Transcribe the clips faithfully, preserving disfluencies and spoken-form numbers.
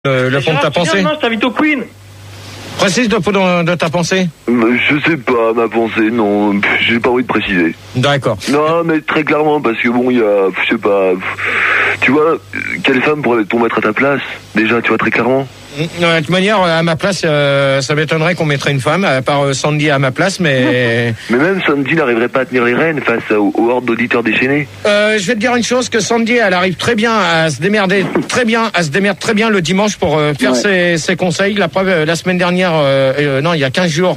Le, le fond de ta pensée. Demain, je t'invite au Queen. Précise de, de, de ta pensée. Je sais pas, ma pensée, non, j'ai pas envie de préciser. D'accord. Non, mais très clairement, parce que bon, il y a, je sais pas, tu vois, quelle femme pourrait tomber à ta place, déjà, tu vois, très clairement. De toute manière, à ma place, euh, ça m'étonnerait qu'on mettrait une femme, à part Sandy à ma place, mais... Mais même Sandy n'arriverait pas à tenir les rênes face aux, aux hordes d'auditeurs déchaînés. Euh, je vais te dire une chose, que Sandy, elle arrive très bien à se démerder, très bien, à se démerder très bien le dimanche pour euh, faire ouais. ses, ses conseils. La preuve, euh, la semaine dernière, euh, euh, non, il y a quinze jours,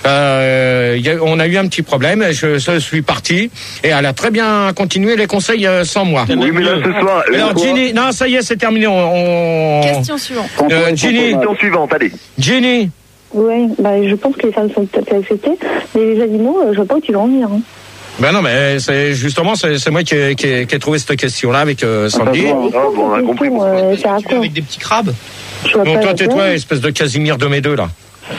euh, y a, on a eu un petit problème, je, je suis parti, et elle a très bien continué les conseils euh, sans moi. Oui, mais là, ce soir... Alors, Ginny, non, ça y est, c'est terminé, on... on... Question suivante. Euh, Ginny. Question suivante, allez. Ginny. Oui, bah, je pense que les femmes sont tout à fait acceptées, mais les animaux, euh, je vois pas où tu vas en venir. Hein. Ben non, mais c'est justement, c'est, c'est moi qui ai, qui, ai, qui ai trouvé cette question-là avec euh, Sandy. Ah, bon, on a compris. Euh, c'est à quoi avec des petits crabes. Donc toi, tais-toi, espèce de Casimir de mes deux, là.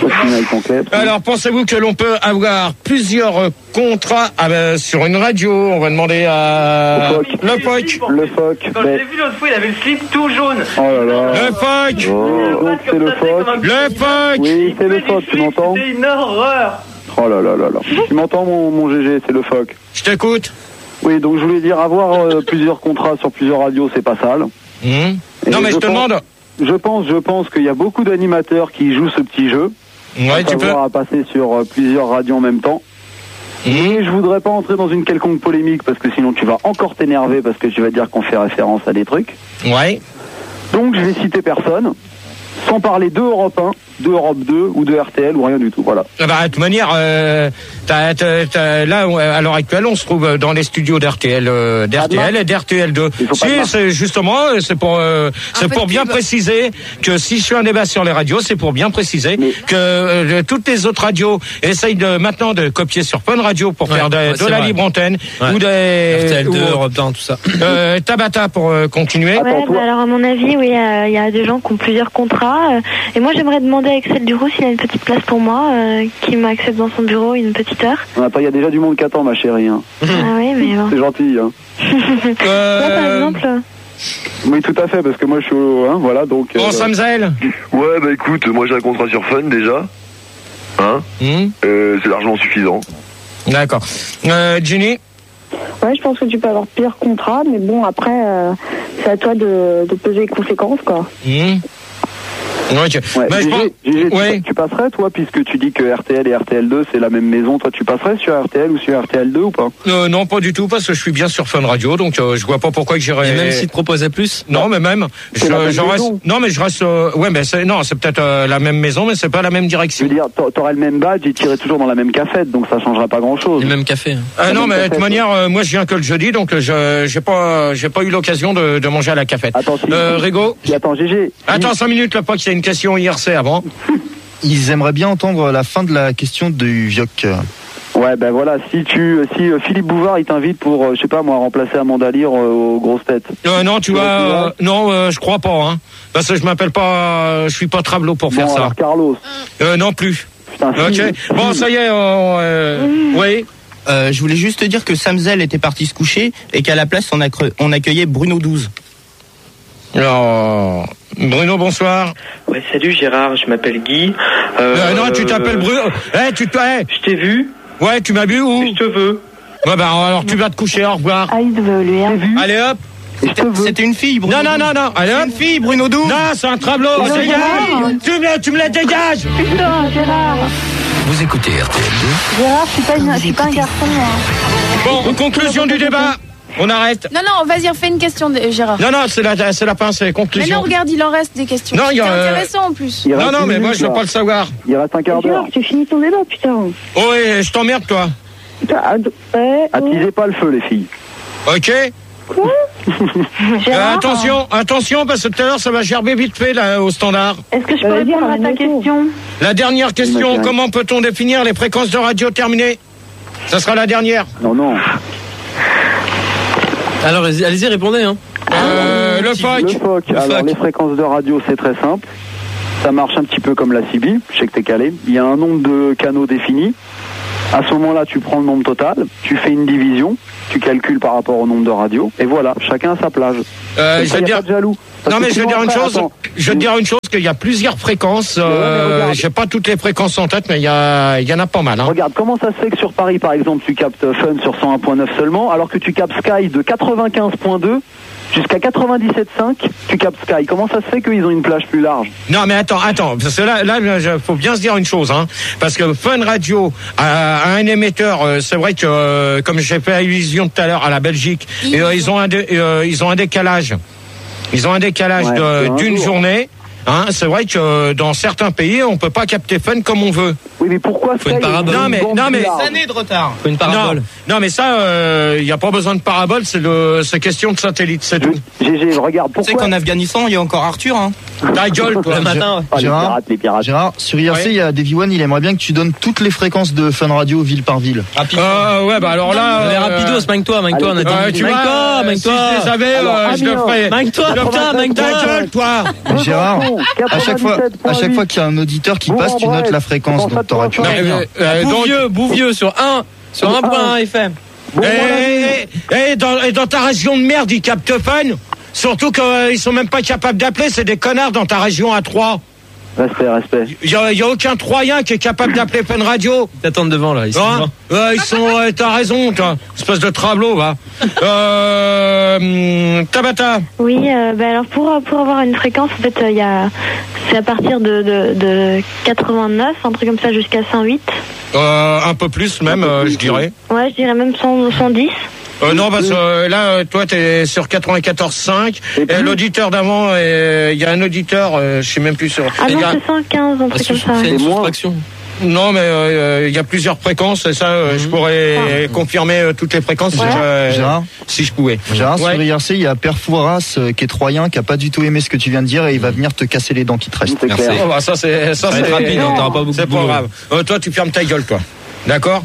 Alors, pensez-vous que l'on peut avoir plusieurs contrats euh, sur une radio? On va demander à... Le phoque. Le phoque. Quand je l'ai vu l'autre fois, il avait le slip tout jaune. Oh là là. Le phoque. Oh, donc c'est le phoque. Le phoque. Oui, c'est le phoque, tu m'entends? C'est une horreur. Oh là là là là. Tu m'entends, mon, mon G G, c'est le phoque. Je t'écoute. Oui, donc je voulais dire, avoir euh, plusieurs contrats sur plusieurs radios, c'est pas sale. Mmh. Non, mais je, je te pense, demande... Je pense, je pense qu'il y a beaucoup d'animateurs qui jouent ce petit jeu. Ouais, tu peux. À passer sur euh, plusieurs radios en même temps. Mmh. Et je voudrais pas entrer dans une quelconque polémique parce que sinon tu vas encore t'énerver parce que tu vas dire qu'on fait référence à des trucs. Ouais. Donc je vais citer personne, sans parler de Europe un, de Europe deux ou de R T L ou rien du tout. Voilà. Ah bah, de toute manière, euh, t'as, t'as, t'as, là, à l'heure actuelle, on se trouve dans les studios d'R T L, euh, d'R T L et d'R T L deux. Si, c'est justement, c'est pour, euh, c'est pour bien préciser que si je fais un débat sur les radios, c'est pour bien préciser mais... que euh, toutes les autres radios essayent de maintenant de copier sur Fun Radio pour ouais, faire de, ouais, de la vrai. libre antenne ouais. ou des R T L deux, Europe un, tout ça. Euh, Tabata pour euh, continuer. Ouais, bah, alors à mon avis, oui, il euh, y a des gens qui ont plusieurs contrats. Euh, et moi, j'aimerais demander à Excel Duroux s'il a une petite place pour moi, euh, qui m'accepte dans son bureau une petite heure. Attends, il y a déjà du monde qui attend, ma chérie. Hein. Ah oui, mais bon. C'est gentil. Hein. euh... Toi, par exemple. Oui, tout à fait, parce que moi, je suis au... Hein, voilà, donc... Bon, euh... Samzel. Ouais, bah écoute, moi j'ai un contrat sur Fun, déjà. Hein mmh. euh, C'est largement suffisant. D'accord. Euh, Ginny. Ouais, je pense que tu peux avoir pire contrat, mais bon, après, euh, c'est à toi de, de peser les conséquences, quoi. Mmh. Okay. Ouais, bah, Gégé, pense... Gégé, ouais. tu, tu passerais, toi, puisque tu dis que R T L et R T L deux, c'est la même maison, toi, tu passerais sur R T L ou sur R T L deux ou pas? euh, Non, pas du tout, parce que je suis bien sur Fun Radio, donc euh, je vois pas pourquoi que j'irais... Et même s'ils te proposaient plus? Non, mais même, je, je reste... Non, mais je reste... Euh... Ouais, mais c'est... Non, c'est peut-être euh, la même maison, mais c'est pas la même direction. Je veux dire, t'aurais le même badge et t'irais toujours dans la même cafette, donc ça changera pas grand-chose. Le même café. Hein. Euh, non, mais de toute manière, euh, moi, je viens que le jeudi, donc je j'ai pas j'ai pas eu l'occasion de, de manger à la cafette. Attends, si... Euh, Rigo. Si, attends, Gégé. Attends, cinq minutes, là, pas qu'il y a une question I R C avant. Ils aimeraient bien entendre la fin de la question du Vioc. Ouais, ben voilà, si tu, si euh, Philippe Bouvard, il t'invite pour, euh, je sais pas moi, remplacer Amanda Lear euh, aux grosses têtes. Euh, non, tu vois, euh, non, euh, je crois pas, hein. Parce que je m'appelle pas, euh, je suis pas Travelot pour faire bon, ça. Alors Carlos. Euh, non plus. Putain, ok. si. Bon, ça y est, euh, mmh. oui. Euh, je voulais juste te dire que Samzel était parti se coucher et qu'à la place, on, accre... on accueillait Bruno douze. Alors, Bruno, bonsoir. Ouais, salut Gérard, je m'appelle Guy. Euh, euh, non, tu t'appelles Bruno. Eh, hey, tu te. Hey. Je t'ai vu. Ouais, tu m'as vu où? Je te veux. Ouais, bah alors tu vas te coucher, au revoir. Ah, il veut lui, hein. Allez hop. C'était, c'était une fille, Bruno. Non, non, non, non. Allez hop. Une fille, Bruno douze. Non, c'est un Travelot. Dégage. Tu me, tu me la dégages. Putain, Gérard. Vous écoutez R T L deux. Gérard, je suis pas, une, je suis pas un garçon. Hein. Bon, conclusion du débat. On arrête. Non, non, vas-y, refais une question, de Gérard. Non, non, c'est la, c'est la fin, c'est conclusion. Mais non, regarde, il en reste des questions. Non, il y a, c'est euh... intéressant en plus. Non, non, mais moi, je veux pas le savoir. Il reste un quart d'heure. Tu finis ton débat, putain. Oh, oui, je t'emmerde, toi. Ouais, attisez pas le feu, les filles. Ok. Quoi? euh, attention, attention, parce que tout à l'heure, ça va gerber vite fait, là, au standard. Est-ce que je peux répondre à ta question? La dernière question, comment peut-on définir les fréquences de radio terminées? Ça sera la dernière. Non, non. Alors, allez-y, répondez. Hein. Euh, le phoque. Le phoque. Alors, phoque. Les fréquences de radio, c'est très simple. Ça marche un petit peu comme la C B, je sais que t'es calé. Il y a un nombre de canaux défini. À ce moment-là, tu prends le nombre total, tu fais une division, tu calcules par rapport au nombre de radios, et voilà, chacun a sa plage. Euh, je veux dire, pas de jaloux. Parce non mais que je veux sinon, dire une après, chose, attends, je veux dire une chose qu'il y a plusieurs fréquences. Euh, j'ai pas toutes les fréquences en tête, mais il y a, il y en a pas mal. Hein. Regarde, comment ça se fait que sur Paris, par exemple, tu captes Fun sur cent un point neuf seulement, alors que tu captes Sky de quatre-vingt-quinze point deux jusqu'à quatre-vingt-dix-sept virgule cinq, tu captes Sky. Comment ça se fait qu'ils ont une plage plus large? Non mais attends, attends, parce que là, là, il faut bien se dire une chose, hein, parce que Fun Radio a, a un émetteur. Euh, c'est vrai que, euh, comme j'ai fait allusion tout à l'heure à la Belgique, et, euh, ils ont un, dé, euh, ils ont un décalage. Ils ont un décalage Ouais, de, d'une jour. journée. Hein, c'est vrai que dans certains pays, on peut pas capter Fun comme on veut. Oui, mais pourquoi Faut une parabole. Non mais, non mais, années de retard. Faut une parabole. Non, non mais ça, il euh, y a pas besoin de parabole, c'est le, c'est question de satellite, c'est tout. G G, regarde, Tu sais pourquoi... qu'en Afghanistan, il y a encore Arthur, hein. Ta gueule, toi. Le matin. Ah, les Gérard, pirates, les pirates. Gérard, sur I R C, Ouais. il y a Davy One, il aimerait bien que tu donnes toutes les fréquences de Fun Radio ville par ville. Euh, ouais, bah alors là. Les euh, rapidos, manque-toi, manque-toi, on a dit. euh, tu vois, Manque-toi, si manque-toi. je les avais, Alors, euh, je le Amiens. ferais. Manque-toi, Je le putain, ferais. manque-toi. Ta gueule, toi. Gérard, à chaque fois, à chaque fois qu'il y a un auditeur qui passe, tu notes la fréquence, donc t'auras pu Non, retenir. euh, euh, donc, Bouvieux, Bouvieux sur un, sur un point un F M. Bon, et, voilà. et, et dans, et dans ta région de merde, ils captent Fun. Surtout qu'ils sont même pas capables d'appeler, c'est des connards dans ta région à Troyes. Respect, respect. Il y a, y a aucun Troyen qui est capable d'appeler Fun Radio. Ils t'attendent devant là, ils sont Hein devant. Ouais, ils sont, euh, t'as raison, toi. Espèce de travelot, va. Euh, hum, Tabata. Oui, euh, bah alors pour, pour avoir une fréquence, en fait, il y a, c'est à partir de, de, de quatre-vingt-neuf, un truc comme ça, jusqu'à cent huit. Euh, un peu plus même, euh, je dirais. Ouais, je dirais même cent, cent dix. Euh, non, parce que euh, là, euh, toi, t'es sur quatre-vingt-quatorze virgule cinq. Et Et, puis l'auditeur d'avant, il y a un auditeur, euh, je sais même plus sur. Ah il non, y a- c'est cent quinze, un Ah, truc sous- comme ça. C'est une C'est moi. soustraction. Non, mais euh, il y a plusieurs fréquences, et ça, euh, je pourrais confirmer euh, toutes les fréquences si, Ouais. je, Gérard si je pouvais. Gérard, Ouais. sur I R C, il y a Père Fouras euh, qui est troyen, qui a pas du tout aimé ce que tu viens de dire et il va venir te casser les dents qui te restent. C'est Merci. clair. Oh, bah, ça, c'est, ça, Ça va c'est être rapide, hein, t'auras pas beaucoup c'est de pas boulot. grave. Euh, toi, tu fermes ta gueule, toi. D'accord.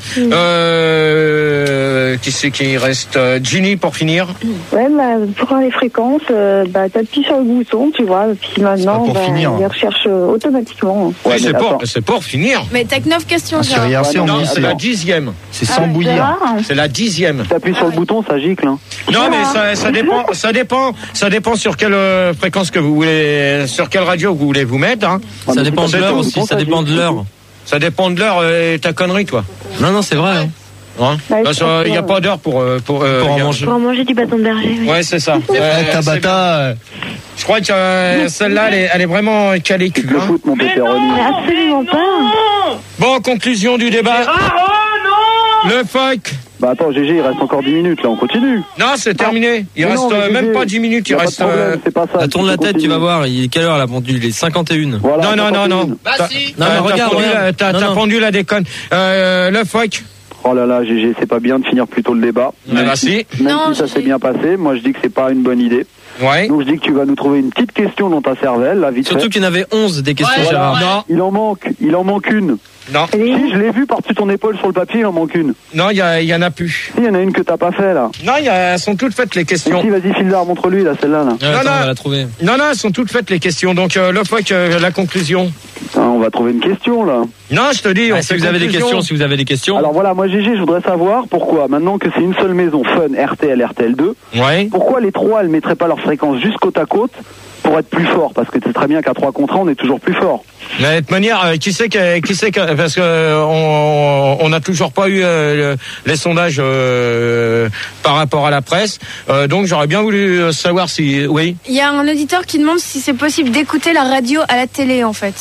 Euh, qui c'est qui reste? Euh, Ginny, pour finir. Ouais, bah, pour les fréquences, euh, bah, t'appuies sur le bouton, tu vois, et puis maintenant, pour bah, finir. il les recherche euh, automatiquement. Oui, mais c'est pour, attends. c'est pour finir. Mais t'as que neuf questions, Ah, sur Gérard. I R C, Ouais, on non, Non, dit c'est c'est la dixième. c'est sans Ah, bouillir. Gérard, C'est la dixième. T'appuies sur le bouton, ça gicle. Hein. Non, mais ça, ça dépend, ça dépend, ça dépend sur quelle euh, fréquence que vous voulez, sur quelle radio vous voulez vous mettre. Hein. Ah, Ça mais dépend si de t'appuies l'heure sur le aussi, bouton, ça dépend de gicle. l'heure. Ça dépend de l'heure euh, et ta connerie, toi. Non, non, c'est vrai. hein. Hein Ouais, Parce c'est qu'il n'y a vrai. pas d'heure pour euh, pour, euh, Pour en y a- manger. Pour en manger du bâton de berger. Oui. Ouais, c'est ça. Ouais, Euh, c'est bien. Tabata, euh, Je crois que euh, celle-là, elle est, elle est vraiment calée cul. Le Hein. foot, mon pépéroni. Mais absolument pas. Bon, conclusion du débat. Le fuck. Bah attends, G G, il reste encore dix minutes, là, on continue. Non, c'est terminé. Il Mais reste non, mais euh, même G G, pas dix minutes. y Il a pas de reste. problème, euh, c'est pas ça. Là, tourne tu la tête, tu continues. vas voir. Il est quelle heure la pendule? Il est cinquante et une. Voilà, Non, non, ça non, non. continue. Bah T'as- si. Non, t'as- mais t'as regarde, pendu la- regarde. T'as Non, t'as non. pendu la déconne. Euh, le fuck. Oh là là, G G, c'est pas bien de finir plus tôt le débat. Ah bah si. Même Non, si ça G G. s'est bien passé, moi je dis que c'est pas une bonne idée. Ouais. Donc je dis que tu vas nous trouver une petite question dans ta cervelle, là, vite Surtout fait. qu'il y en avait onze des questions, Ouais, Gérard. Non, Il en manque, il en manque une. non, Si, je l'ai vu par-dessus ton épaule sur le papier, il en manque une. non, il y, a- il y en a plus. Si, il y en a une que t'as pas fait, là. Non, il y a- elles sont toutes faites les Mais questions. si, vas-y, Fildar, montre-lui, là, celle-là, là. Ouais, Non, attends, non. on va la trouver. Non, non, elles sont toutes faites les questions. Donc euh, le fuck, euh, la conclusion. Putain, on va trouver une question, là. Non, je te dis. Ah, on si fait vous avez des conclusion. questions, si vous avez des questions. Alors voilà, moi, G G, je voudrais savoir pourquoi, maintenant que c'est une seule maison, Fun, R T L, R T L deux, Ouais. pourquoi les trois, elles mettraient pas leur fréquence juste côte à côte pour être plus fort? Parce que tu sais très bien qu'à trois contre un, on est toujours plus fort. Mais de toute manière, euh, qui sait que, qui sait que, parce que euh, on on n'a toujours pas eu euh, le- les sondages euh, par rapport à la presse. Euh, donc j'aurais bien voulu euh, savoir si, oui. Il y a un auditeur qui demande si c'est possible d'écouter la radio à la télé, en fait.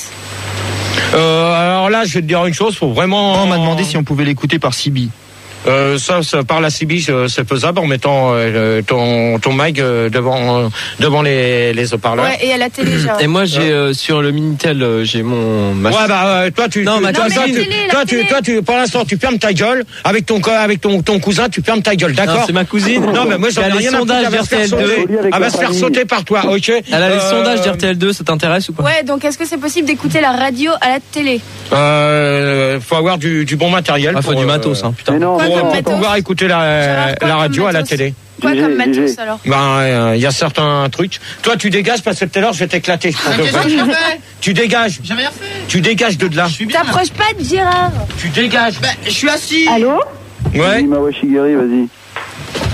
Euh, alors là, je vais te dire une chose, faut vraiment. on m'a demandé si on pouvait l'écouter par C B. Euh, ça, ça, par la C B, euh, c'est faisable en mettant euh, ton ton mic euh, devant euh, devant les les haut-parleurs. Ouais, et à la télé, Gérard. Et moi, j'ai euh, sur le Minitel, euh, j'ai mon. ma- Ouais, bah euh, toi tu Non, tu- ma toi, Non, mais toi, la tu, télé, la toi, tu télé. toi tu pour l'instant tu fermes ta gueule avec ton co- avec ton ton cousin, tu fermes ta gueule, Non, d'accord? c'est ma cousine. Non, mais moi j'en Elle ai a les rien à foutre, sondages elle va se faire d'R T L deux. sauter. avec Elle va la se faire famille. sauter par toi, ok? Elle a les Euh, sondages d'R T L deux, ça t'intéresse ou pas? Ouais, donc est-ce que c'est possible d'écouter la radio à la télé? Euh, faut avoir du, du bon matériel. Ah, faut pour, du euh, matos, hein, putain. Mais non, Quoi mais Pour, non, comme pour matos pouvoir écouter la, Gérard, quoi la comme radio à la matos télé. Quoi G G, comme G G. matos, alors? Ben, il y a certains trucs. Toi, tu dégages parce que tout à l'heure, je vais t'éclater. pour de vrai. Tu dégages. J'avais rien fait. Tu dégages de là. Je suis bien. T'approches pas de Gérard. Tu dégages. Bah, je suis assis. Allô? Ouais. Dis Mawashigiri, vas-y.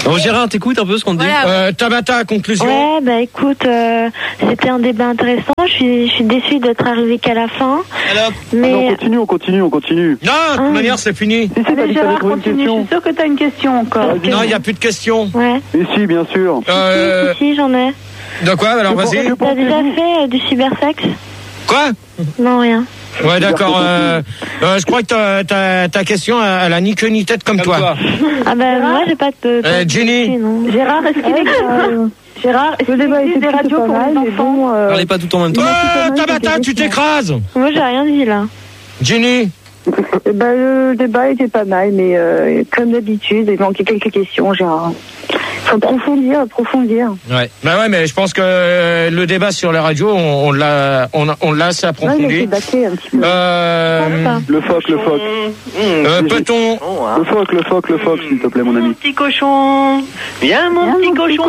Bon, Gérard, t'écoutes un peu ce qu'on te dit. Voilà. Euh, Tabata, conclusion. Ouais, bah écoute, euh, c'était un débat intéressant. Je suis, je suis déçue d'être arrivée qu'à la fin. Alors, mais Ah non, on continue, on continue, on continue. Non, de toute Ah. manière, c'est fini. Si, si, t'as dit que t'avais Gérard, trouvé une continue. Je question. suis sûre que t'as une question encore. Vas-y. Non, il n'y a plus de questions. ouais. Mais si, bien sûr. Euh, Si, si, j'en ai. de quoi alors, Que vas-y. pensez-vous T'as déjà fait euh, du cybersex? Quoi? Non, rien. Ouais, d'accord. Euh, euh, je crois que ta, ta, ta question, elle a ni queue ni tête comme, toi. Ah bah moi j'ai pas de... Euh, Jenny. non. Gérard, est-ce qu'il existe, Euh, Gérard, est-ce le qu'il débat existe était des radios plutôt pour pas les mal, mais enfants bon, euh, Parlez pas tout en même temps. Euh, Tabata, tu t'écrases. Moi j'ai rien dit là. Jenny. eh ben, le débat était pas mal, mais euh, comme d'habitude, il manquait quelques questions, Gérard. Faut approfondir, approfondir. Ouais. Bah ouais, mais je pense que euh, le débat sur la radio, on, on l'a, on, a- on l'a assez Ouais, il a approfondi. été bâclé un petit peu. Euh, Le phoque, le phoque. euh, peut-on, Le phoque, le phoque, le phoque, s'il te plaît, mon ami. Petit cochon, viens mon petit cochon.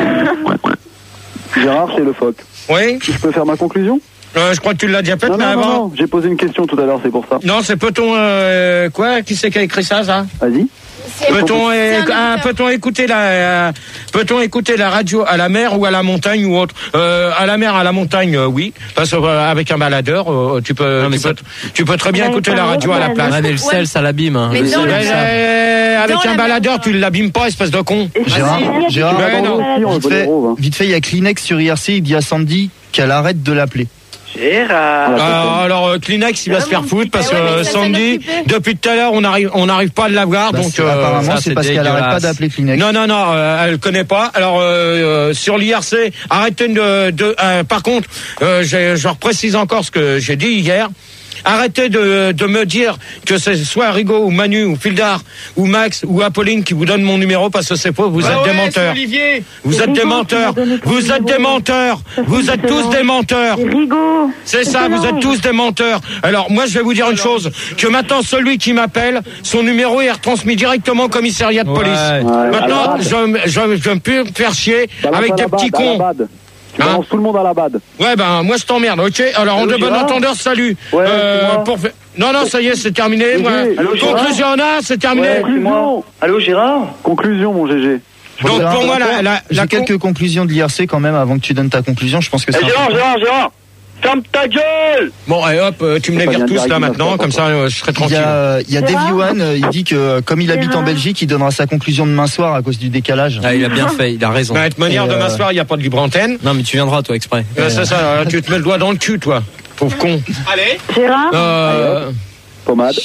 Gérard, c'est le phoque. oui, Je peux faire ma conclusion? euh, je crois que tu l'as déjà fait, Non, mais non, non, avant. non, j'ai posé une question tout à l'heure, c'est pour ça. Non, c'est peut-on, euh, quoi? Qui c'est qui a écrit ça, ça? Vas-y. Peut-on, C'est un euh, auditeur. ah, peut-on écouter la, euh, peut-on écouter la radio à la mer ou à la montagne ou autre? Euh, à la mer, à la montagne, euh, oui. Parce que, euh, avec un baladeur, euh, tu peux, Non, mais tu, ça- peux tu peux très bien Ouais, écouter ça la va, radio à la ça plage. Ouais, mais le sel, ça l'abîme. Hein. Mais Le dans sel, le- Ouais, ça- euh, avec Dans un la baladeur, mer, tu l'abîmes pas, espèce de con. Gérard, Gérard, Ouais, non. Aussi, on vite est fait, héros, hein. vite fait, il y a Kleenex sur I R C, il dit à Sandy qu'elle arrête de l'appeler. Gérard. Euh, alors euh, Kleenex il va se faire foutre parce que Ouais, ouais, mais ça, ça Sandy l'occupait. depuis tout à l'heure on arrive on n'arrive pas à l'avoir Bah, donc c'est- euh, apparemment, ça, c'est c'est parce qu'elle arrête pas dégueulasse. d'appeler Kleenex. non non non euh, elle connaît pas alors euh, euh, sur l'I R C arrêtez de, de euh, par contre euh, j'ai- je reprécise encore ce que j'ai dit hier. Arrêtez de, de me dire que c'est soit Rigaud ou Manu ou Fildar ou Max ou Apolline qui vous donne mon numéro parce que c'est faux, vous êtes des menteurs. Olivier. Vous êtes des menteurs. Vous êtes des menteurs. Vous êtes tous des menteurs. Rigaud. C'est ça, vous êtes tous des menteurs. Alors moi je vais vous dire une chose, que maintenant celui qui m'appelle, son numéro est retransmis directement au commissariat de police. Ouais. Ouais, Maintenant, à la bad. je, je, je ne peux me faire chier Balance avec à des la petits bad, à la cons. bad. Tu Hein balances tout le monde à la bad. Ouais ben moi je t'emmerde, ok. Alors en Allô, de bon Gérard entendeur, salut. Ouais, c'est moi. pour fa- Non non ça y est c'est terminé. G G. Moi. Allô, Gérard Conclusion là, c'est terminé. Ouais, c'est moi. Allô Gérard. Conclusion, mon G G. Donc Gérard, pour moi la, la, J'ai la con- quelques conclusions de l'I R C quand même avant que tu donnes ta conclusion. Je pense que c'est Eh, Gérard, important. Gérard, Gérard. Ferme ta gueule. bon et hop euh, tu me les pas vires bien tous direct, là il va maintenant faire comme ça euh, je serai Il y tranquille. a, il y a Davy One, euh, il dit que euh, comme il habite en Gérard. Belgique, il donnera sa conclusion demain soir à cause du décalage. Ah, il a bien fait, il a raison. Bah, de toute manière Et, demain euh, soir il y a pas de libre antenne. Non, mais tu viendras, toi, exprès. Euh, c'est ça, euh, tu te mets le doigt dans le cul toi. Pauvre con. Allez. Gérard. Euh, Pommade.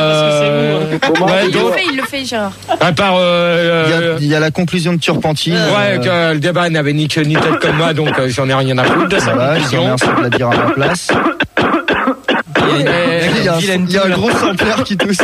euh, Pommade. ouais, Il le d'autres, fait, il le fait, Gérard. à part euh, Il y, a, euh, il y a la conclusion de Turpentine. ouais, euh, que le débat n'avait ni queue ni tête comme moi, donc euh, j'en ai rien à foutre de sa voilà, je te conclusion. remercie de la dire à ma place. Il y a- Il y a, un- vilaine il y a un toux, là. gros sampler qui tousse.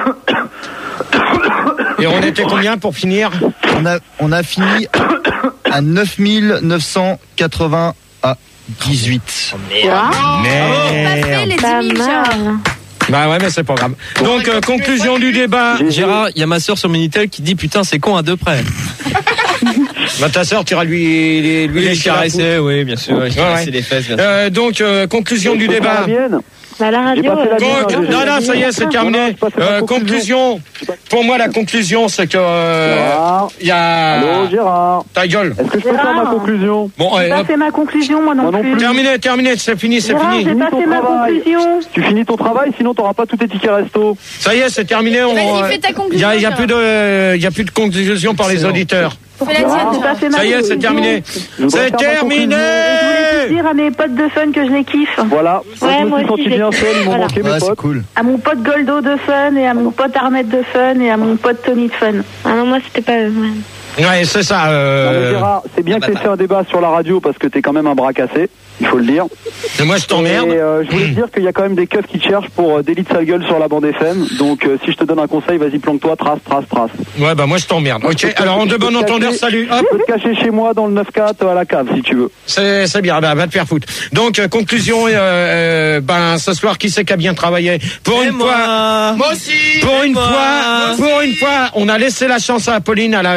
Et on était combien pour finir? On a, on a fini à neuf mille neuf cent quatre-vingts à dix-huit. Pas fait les Pas dix mille, Gérard. mal. Bah ouais, mais c'est pas grave. Donc euh, conclusion du débat. Gérard, il y a ma soeur sur Minitel qui dit putain, c'est con à deux près. Bah ta sœur, tu iras lui lui, lui Oui, lécher la caresser, oui, bien sûr. Je Ouais, caressais ouais. les fesses, bien sûr. Euh, donc euh, conclusion du Je peux faire débat. la mienne. Bah la radio. J'ai pas fait la euh, mienne, Donc, hein, j'ai- non, non, ça y est, c'est terminé. Non, non, j'ai pas fait ma Euh, conclusion. conclusion. Pour moi, la conclusion, c'est que euh, Gérard. il y a. Allô, Gérard. Ta gueule. Est-ce que je peux faire ma conclusion? Bon, J'ai allez, pas hop. fait ma conclusion, moi non, Moi non plus. plus. Terminé, terminé, c'est fini, c'est Gérard, fini. j'ai pas ton fait ma travail. conclusion. Tu finis ton travail, sinon t'auras pas tous tes tickets resto. Ça y est, c'est terminé. On, Vas-y, fais ta conclusion, Il y a, il y a Gérard. plus de, il y a plus de conclusion par les auditeurs. Fais la Gérard, tienne, j'ai pas Gérard. fait ma Ça y est, c'est conclusion. terminé. Je voudrais C'est faire ma terminé. Je voulais juste dire à mes potes de fun que je les kiffe. Voilà. Ouais, je me moi suis aussi, senti je bien l'ai- seul, ils m'ont voilà. manqué mes Ouais, c'est potes. cool. À mon pote Goldo de fun et à mon pote Arnett de fun et à mon pote Tony de fun. Ah non, moi c'était pas eux. ouais. Ouais, c'est ça. Non, mais Euh... Gérard, c'est bien Ah, que bah, t'aies fait un débat sur la radio parce que t'es quand même un bras cassé, il faut le dire. Et moi, je t'emmerde. Et euh, je voulais te dire qu'il y a quand même des keufs qui te cherchent pour euh, délit de sale gueule sur la bande F M. Donc euh, si je te donne un conseil, vas-y planque-toi, trace, trace, trace. Ouais, bah moi, je t'emmerde. Ok. Alors, en de bon entendeur, salut. Hop. Tu peux te cacher chez moi dans le neuf quatre à la cave si tu veux. C'est, c'est bien, bah, va te faire foutre. Donc, euh, conclusion, euh, euh, ben, ce soir, qui c'est qui a bien travaillé? Pour Et une moi. fois. Moi aussi. Pour Et une moi. fois, Moi pour aussi. une fois, on a laissé la chance à Apolline, elle a, elle a fait son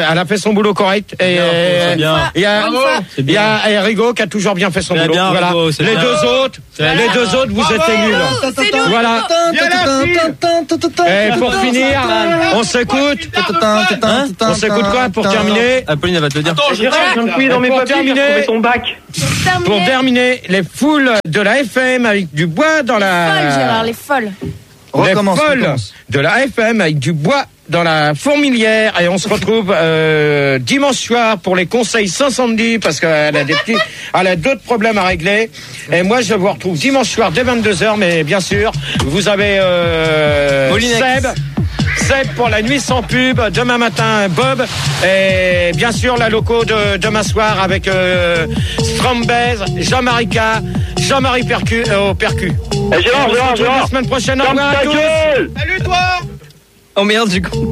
son boulot correct. Et c'est bien. il y a, il y a et Rigaud qui a toujours bien fait son boulot. Bien, voilà. Rigaud, les bien. deux autres, les deux autres, vous êtes nuls. Voilà. Et pour finir, on s'écoute. Hein on s'écoute quoi pour terminer? Apolline, elle va te le dire. Attends, Gérard, je viens de fouiller dans mes papiers, j'ai retrouvé ton bac. Pour terminer, les foules de la F M avec du bois dans la... Folles, Gérard, les folles. Les Recommence, folles recommence. de la F M avec du bois dans la fourmilière. Et on se retrouve euh, dimanche soir pour les conseils sans Sandy parce qu'elle a des petits, elle a d'autres problèmes à régler. Et moi, je vous retrouve dimanche soir dès vingt-deux heures. Mais bien sûr, vous avez euh, Seb. Seb pour la nuit sans pub, demain matin Bob, et bien sûr la loco de demain soir avec euh, Strambez, Jean-Marie K, Jean-Marie Percu, euh, au Percu. Eh, Gérard, Gérard, Gérard. La semaine prochaine, au Ferme revoir à ta tous. gueule. Salut toi. Oh merde, du coup.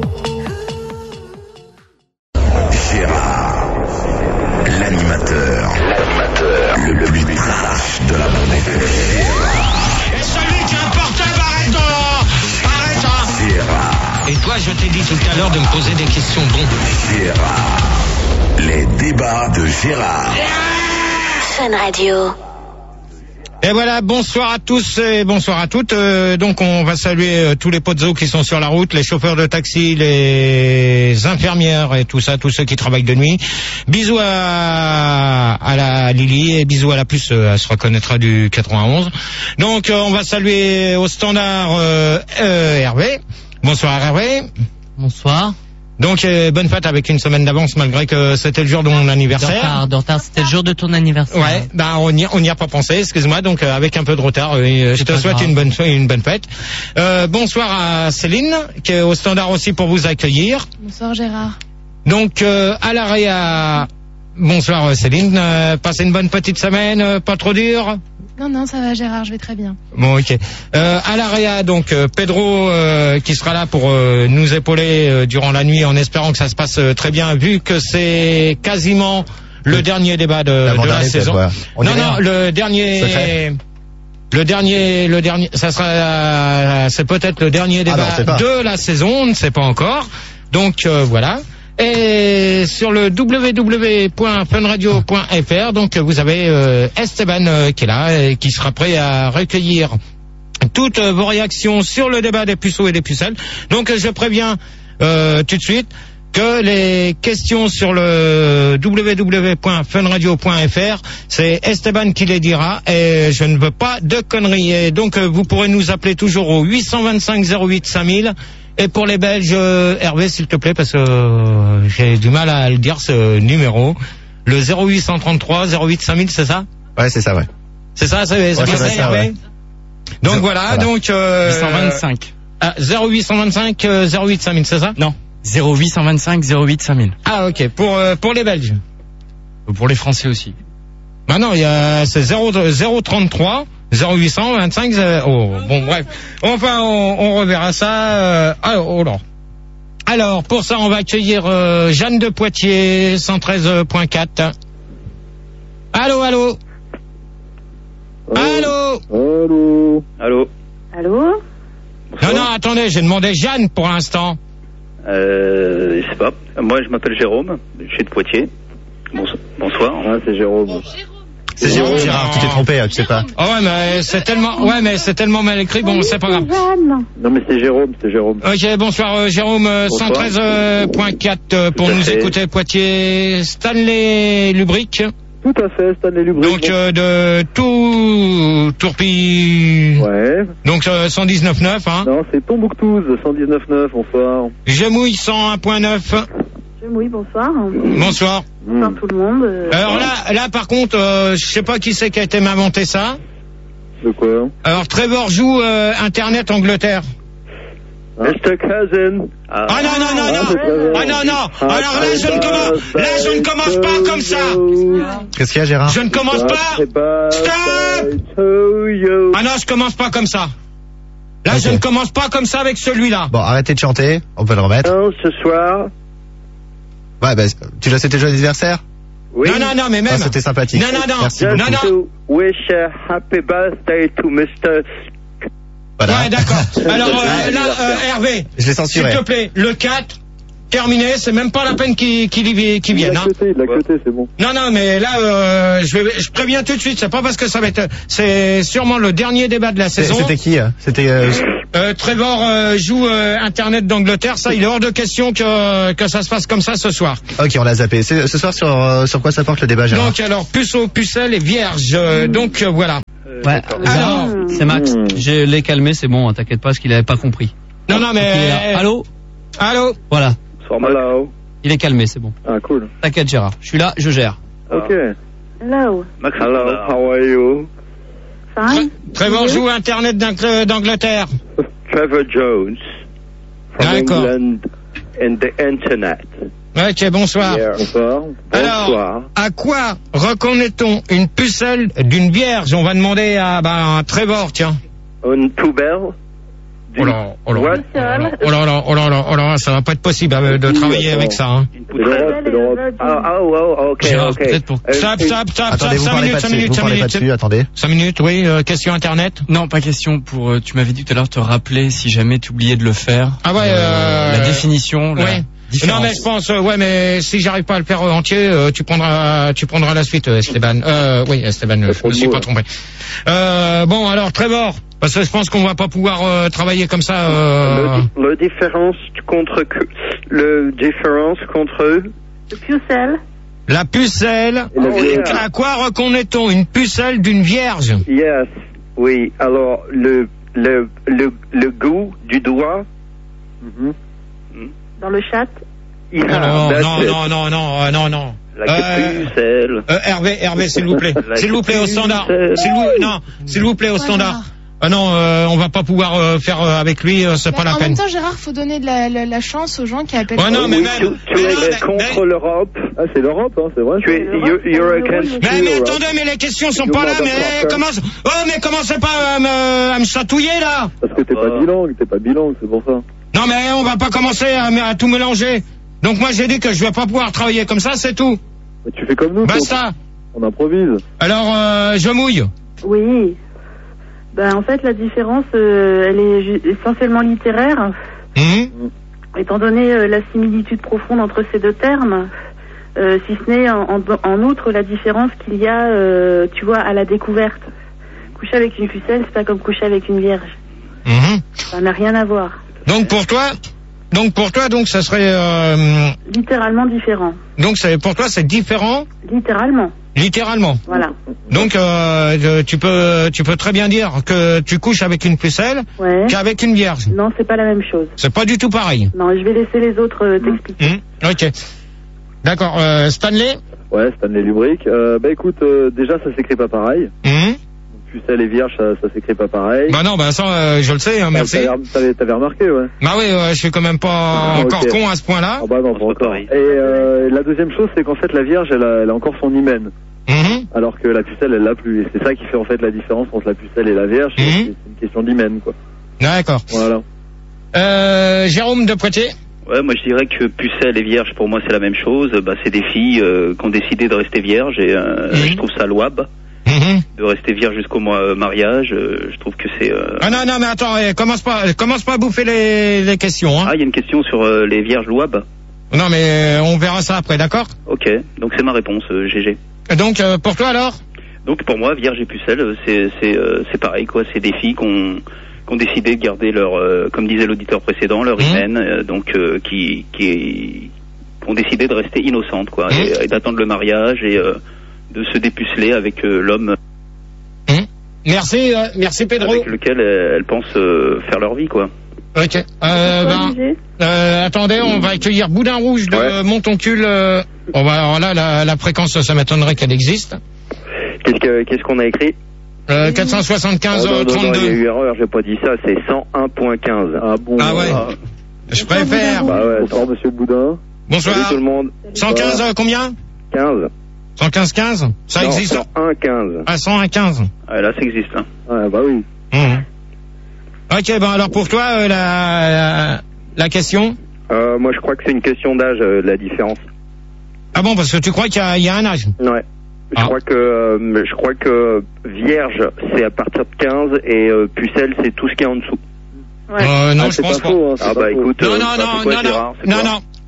Gérard, l'animateur, l'animateur, le plus trash de la bande F M. Et celui qui a un portable, arrête, oh, arrête, hein. Gérard, Et toi, je t'ai dit tout à l'heure de me poser des questions bonnes. Gérard, les débats de Gérard. Fun Radio. Et voilà, bonsoir à tous et bonsoir à toutes. Euh, donc on va saluer euh, tous les pozos qui sont sur la route, les chauffeurs de taxi, les infirmières et tout ça, tous ceux qui travaillent de nuit. Bisous à, à la Lily et bisous à la puce, euh, elle se reconnaîtra du quatre-vingt-onze. Donc euh, on va saluer au standard euh, euh, Hervé. Bonsoir Hervé. Bonsoir. Donc euh, bonne fête avec une semaine d'avance malgré que c'était le jour de mon anniversaire. De retard, de retard, c'était le jour de ton anniversaire. Ouais, bah on n'y on n'y a pas pensé, excuse-moi, donc euh, avec un peu de retard, euh, je te souhaite grave. une bonne une bonne fête. Euh, bonsoir à Céline qui est au standard aussi pour vous accueillir. Bonsoir Gérard. Donc euh, à l'arrêt à bonsoir euh, Céline, euh, passez une bonne petite semaine, euh, pas trop dur. Non, non, ça va Gérard, je vais très bien. Bon, ok. Euh, à l'Area, donc euh, Pedro euh, qui sera là pour euh, nous épauler euh, durant la nuit en espérant que ça se passe euh, très bien, vu que c'est quasiment le oui. dernier débat de, de la saison. Ouais. On non, non, le dernier. Le dernier, le dernier, ça sera, c'est peut-être le dernier débat ah non, de la saison, on ne sait pas encore. Donc euh, voilà. Et sur le w w w point fun radio point f r, donc vous avez euh, Esteban euh, qui est là et qui sera prêt à recueillir toutes euh, vos réactions sur le débat des puceaux et des pucelles. Donc je préviens euh, tout de suite que les questions sur le w w w point fun radio point f r, c'est Esteban qui les dira et je ne veux pas de conneries. Et donc vous pourrez nous appeler toujours au huit cent vingt-cinq zéro huit cinq mille. Et pour les Belges, euh, Hervé, s'il te plaît, parce que euh, j'ai du mal à le dire, ce numéro. Le zéro huit cent trente-trois zéro huit cinq mille, c'est ça? Ouais, c'est ça, ouais. C'est ça, c'est ouais, bien ça, ça, Hervé ouais. Donc voilà, voilà. donc... Euh, huit cent vingt-cinq. Ah, zéro huit cent vingt-cinq zéro huit cinq mille, c'est ça? Non, zéro huit cent vingt-cinq zéro huit cinq mille. Ah, ok, pour, euh, pour les Belges. Pour les Français aussi. Bah non, il y a, c'est zéro trente-trois zéro huit cent vingt-cinq, oh, bon, bref. Enfin, on, on reverra ça, euh, alors, oh là. Alors, pour ça, on va accueillir, euh, Jeanne de Poitiers, cent treize point quatre. Allô, allô? Allô? Allô? Allô? Allô? Non, non, attendez, j'ai demandé Jeanne pour l'instant. Euh, je sais pas. Moi, je m'appelle Jérôme, je suis de Poitiers. Bonsoir. Ah, c'est Jérôme. Bon, C'est Jérôme, Gérard, tu t'es trompé, tu sais pas. Oh ouais, mais c'est tellement, ouais, mais c'est tellement mal écrit, bon, c'est pas grave. Non, mais c'est Jérôme, c'est Jérôme. Ok, bonsoir, euh, Jérôme, euh, cent treize point quatre euh, pour nous fait. Écouter Poitiers. Stanley Lubric. Tout à fait, Stanley Lubric. Donc, euh, de tout, Tourpi. Ouais. Donc, euh, cent dix-neuf neuf, hein. Non, c'est Tombouctou, cent dix-neuf neuf, bonsoir. Gemouille, cent un point neuf. Oui, bonsoir. Bonsoir. Bonsoir tout le monde. Euh, Alors là, là par contre, euh, je sais pas qui c'est qui a été m'inventer ça. De quoi? Alors Trevor joue euh, Internet Angleterre. Mister Cousin. Ah, ah non, non, non, non. Ah non, non. Alors là, je ne commence, là, je ne commence pas comme ça. Qu'est-ce qu'il y a, Gérard? Je ne commence pas. Stop. Ah non, je commence pas comme ça. Là, okay. Je ne commence pas comme ça avec celui-là. Bon, arrêtez de chanter, on peut le remettre. Non, ce soir. Ouais, bah, tu l'as, c'était le joyeux anniversaire? Oui. Non, non, non, mais même. Ah, c'était sympathique. Non, non, non. Merci non, beaucoup. non. To wish a happy birthday to Mister Voilà. Ouais, d'accord. Alors, euh, là, euh, Hervé. Je l'ai censuré. S'il te plaît, le quatre, terminé, c'est même pas la peine qu'il qu'il y qu'il vienne. Il l'a cuté, il l'a cuté, c'est bon. Non, non, mais là, euh, je, vais, je préviens tout de suite, c'est pas parce que ça va être... C'est sûrement le dernier débat de la saison. C'était qui hein C'était... Euh... Euh, Trevor euh, joue euh, Internet d'Angleterre, ça, il est hors de question que, que ça se passe comme ça ce soir. Ok, on l'a zappé. C'est, ce soir, sur, euh, sur quoi ça porte le débat, Gérard? Donc alors, puceau, pucelle et vierge, euh, donc euh, voilà. Ouais, alors, c'est Max. Je l'ai calmé, c'est bon, t'inquiète pas, parce qu'il avait pas compris. Non, non, mais... Allô? Allô? Voilà. Hello. Il est calmé, c'est bon. Ah, cool. T'inquiète, Gérard. Je suis là, je gère. Ok. Hello. Max, Hello, how are you? Fine. Trevor joue Internet d'Ang- d'Angleterre. Trevor Jones from D'accord. England and the Internet. Ok, bonsoir. Yeah. Bonsoir. Alors, Bonsoir. à quoi reconnaît-on une pucelle d'une vierge? On va demander à ben, Trevor, tiens. Une poubelle. Oh là, oh là, What? oh là là, oh là là, oh là là, ça va pas être possible euh, de travailler avec ça. Hein. Une poutrelle. Oh, oh, oh, ok, Gérard, ok. peut-être pour... Euh, Stop, stop, stop, Attendez, stop, vous cinq parlez minutes, pas cinq dessus, minutes, vous cinq parlez pas minutes. dessus, attendez. cinq minutes, oui, euh, question Internet. Non, pas question pour. Euh, tu m'avais dit tout à l'heure te rappeler si jamais tu oubliais de le faire. Ah ouais, euh, La définition. La ouais. différence. Non mais je pense, euh, ouais, mais si j'arrive pas à le faire euh, entier, euh, tu prendras, tu prendras la suite, euh, Esteban. Euh, oui, Esteban, euh, je me suis pas trompé. Euh, bon, alors Trevor, parce que je pense qu'on va pas pouvoir euh, travailler comme ça. Euh... Le, di- le différence contre que- le différence contre eux. Le pucelle. La pucelle. Oh, yeah. À quoi reconnaît-on une pucelle d'une vierge? Yes, oui. Alors le le le le goût du doigt. Mhm. Dans le chat. Yeah, non, that's non, it. non, non, non, euh, non, non. La Euh, pucelle. euh, Hervé, Hervé, s'il vous plaît, La s'il vous plaît au standard. pucelle. S'il vous, non, s'il vous plaît au standard. Ah non, euh, on va pas pouvoir euh, faire euh, avec lui, euh, c'est pas la en peine. même temps, Gérard, faut donner de la, la, la chance aux gens qui appellent. Ouais, non, mais Oui, même. tu, tu mais es non, mais- contre mais- l'Europe. Ah, c'est l'Europe, hein, c'est vrai. Tu es you're, you're against Mais, mais Europe. attendez, mais les questions sont You pas là, mais motherfucker. commence. Oh, mais commencez pas à me, à me chatouiller là. Parce que t'es Oh. pas bilingue, t'es pas bilingue, c'est pour ça. Non, mais on va pas commencer à, à tout mélanger. Donc moi j'ai dit que je vais pas pouvoir travailler comme ça, c'est tout. Mais tu fais comme nous, Basta. on improvise. Alors euh, je mouille. Oui. Ben, en fait, la différence, euh, elle est ju- essentiellement littéraire. Mhm. Étant donné euh, la similitude profonde entre ces deux termes, euh, si ce n'est en, en, en outre la différence qu'il y a, euh, tu vois, à la découverte. Coucher avec une pucelle, c'est pas comme coucher avec une vierge. Mhm. Ça n'a rien à voir. Donc pour toi, donc pour toi, donc ça serait, euh, Littéralement différent. donc c'est pour toi c'est différent, Littéralement. littéralement. Voilà. Donc euh, euh, tu peux, tu peux très bien dire que tu couches avec une pucelle Ouais. qu'avec une vierge. Non, c'est pas la même chose. C'est pas du tout pareil. Non, je vais laisser les autres euh, t'expliquer. Mhm. Ok. D'accord. Euh, Stanley. Ouais, Stanley Lubrick. Euh, bah écoute, euh, déjà ça s'écrit pas pareil. Mhm. Pucelle et vierge, ça, ça s'écrit pas pareil. Bah non, bah ça, euh, je le sais, hein, merci. T'avais, t'avais, t'avais remarqué, ouais. Bah oui, ouais, je suis quand même pas Ah, encore ok. con à ce point-là. Ah bah non, pas encore. Et euh, la deuxième chose, c'est qu'en fait la vierge, elle a, elle a encore son hymen. Mhm. Alors que la pucelle, elle l'a plus. Et c'est ça qui fait en fait la différence entre la pucelle et la vierge. Mhm. C'est, c'est une question d'hymen, quoi. D'accord. Voilà. Euh, Jérôme de Poitiers. Ouais, moi je dirais que pucelle et vierge, pour moi c'est la même chose. Bah, c'est des filles euh, qui ont décidé de rester vierges et euh, je trouve ça louable. Mhm. De rester vierge jusqu'au mois euh, mariage, euh, je trouve que c'est... euh, Ah non, non, mais attends, eh, commence pas, commence pas à bouffer les, les questions. Hein. Ah, il y a une question sur euh, les vierges louables. Non, mais euh, on verra ça après, d'accord? Ok, donc c'est ma réponse, euh, G G. Et donc, euh, pour toi alors? Donc pour moi, vierge et pucelle, euh, c'est c'est euh, c'est pareil, quoi. C'est des filles qui ont qui ont décidé de garder leur, euh, comme disait l'auditeur précédent, leur hymen, euh, donc euh, qui qui qui ont décidé de rester innocentes, quoi, et, et d'attendre le mariage et euh, de se dépuceler avec euh, l'homme Merci, euh, merci Pedro. avec lequel elles, elles pensent euh, faire leur vie, quoi. Ok. Euh, ben, euh, attendez, on va accueillir Boudin Rouge de Montoncule. Euh, on va, alors là, la, la fréquence, ça m'étonnerait qu'elle existe. Qu'est-ce que qu'est-ce qu'on a écrit? Euh, quatre cent soixante-quinze Oh, non, non, non, trente-deux. il y a eu erreur, j'ai pas dit ça, c'est cent un point quinze. Ah bon? Ah ouais. Ah. Je préfère. Bah ouais, bonsoir monsieur Boudin. Bonsoir. Salut tout le monde. cent quinze, euh, combien? quinze. cent quinze quinze? Ça Non, existe? cent un quinze. Ah, cent un quinze. Ah, là, ça existe, là. Ouais, bah oui. Mmh. Ok, ben alors pour toi, euh, la, la, la question? Euh, moi, je crois que c'est une question d'âge, euh, la différence. Ah bon, parce que tu crois qu'il y a, il y a un âge? Ouais. Je crois que euh, je crois que vierge c'est à partir de quinze et euh, pucelle c'est tout ce qui est en dessous. Euh, non, Ah, je c'est pense pas pas. faux, hein, c'est Ah pas bah faux. écoute, Non, euh, non, bah, non, c'est quoi, non, Gérard, non, c'est non, quoi non.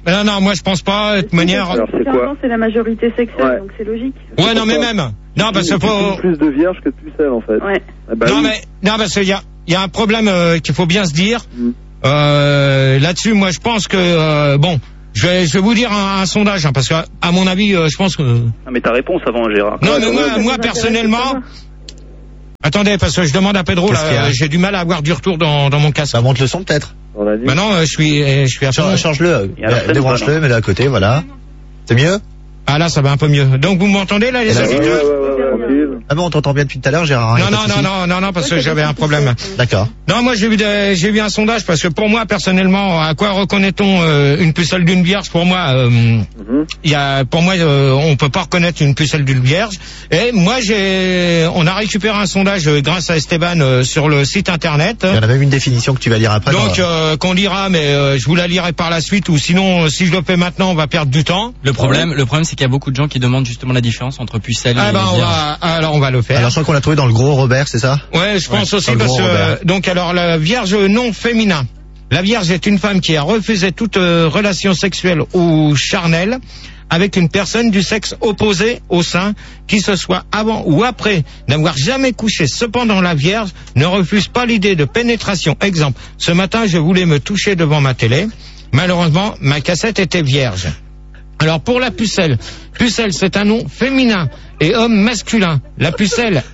non, non, moi je pense pas. De toute manière. Alors c'est quoi? C'est la majorité sexuelle, ouais. Donc c'est logique. Ouais, non, mais même. Non, parce que faut. Plus de vierges que de pucelles, en fait. Ouais. Ah bah non, oui. mais non, parce qu'il y a, il y a un problème euh, qu'il faut bien se dire. Mm. Euh, là-dessus, moi, je pense que euh, bon, je vais, je vais vous dire un, un sondage, hein, parce que à mon avis, euh, je pense que. Ah, mais ta réponse avant, Gérard. Non, ouais, mais moi, moi personnellement. Attendez, parce que je demande à Pedro, là, euh, j'ai du mal à avoir du retour dans, dans mon casque. Ça monte le son peut-être. Bah non, euh, je suis, je suis à fond. Change-le, débranche-le, mets-le à côté, voilà. C'est mieux? Ah là, ça va un peu mieux. Donc vous m'entendez là, les auditeurs? Ouais, ouais, ouais, ouais, ah bon, on t'entend bien depuis tout à l'heure, Gérard. Non, non, non, non, non, non, parce que j'avais un problème. D'accord. Non, moi j'ai vu, des, j'ai vu un sondage parce que pour moi personnellement, à quoi reconnaît-on euh, une pucelle d'une vierge? Pour moi, il euh, mm-hmm. y a, pour moi, euh, on peut pas reconnaître une pucelle d'une vierge. Et moi, j'ai, on a récupéré un sondage euh, grâce à Esteban euh, sur le site internet. Il y en a même une définition que tu vas lire après. Donc euh, qu'on lira, mais euh, je vous la lirai par la suite, ou sinon, si je le fais maintenant, on va perdre du temps. Le problème, ouais. le problème, c'est qu'il y a beaucoup de gens qui demandent justement la différence entre pucelle ah et ben, vierge. On va, alors on va le faire. Alors je crois qu'on l'a trouvé dans le gros Robert, c'est ça? Ouais, je pense ouais, aussi parce que euh, donc alors la vierge non féminin. La vierge est une femme qui a refusé toute euh, relation sexuelle ou charnelle avec une personne du sexe opposé au sein, qui ce soit avant ou après n'avoir jamais couché. Cependant, la vierge ne refuse pas l'idée de pénétration. Exemple, ce matin, je voulais me toucher devant ma télé. Malheureusement, ma cassette était vierge. Alors pour la pucelle, pucelle c'est un nom féminin et homme masculin. La pucelle,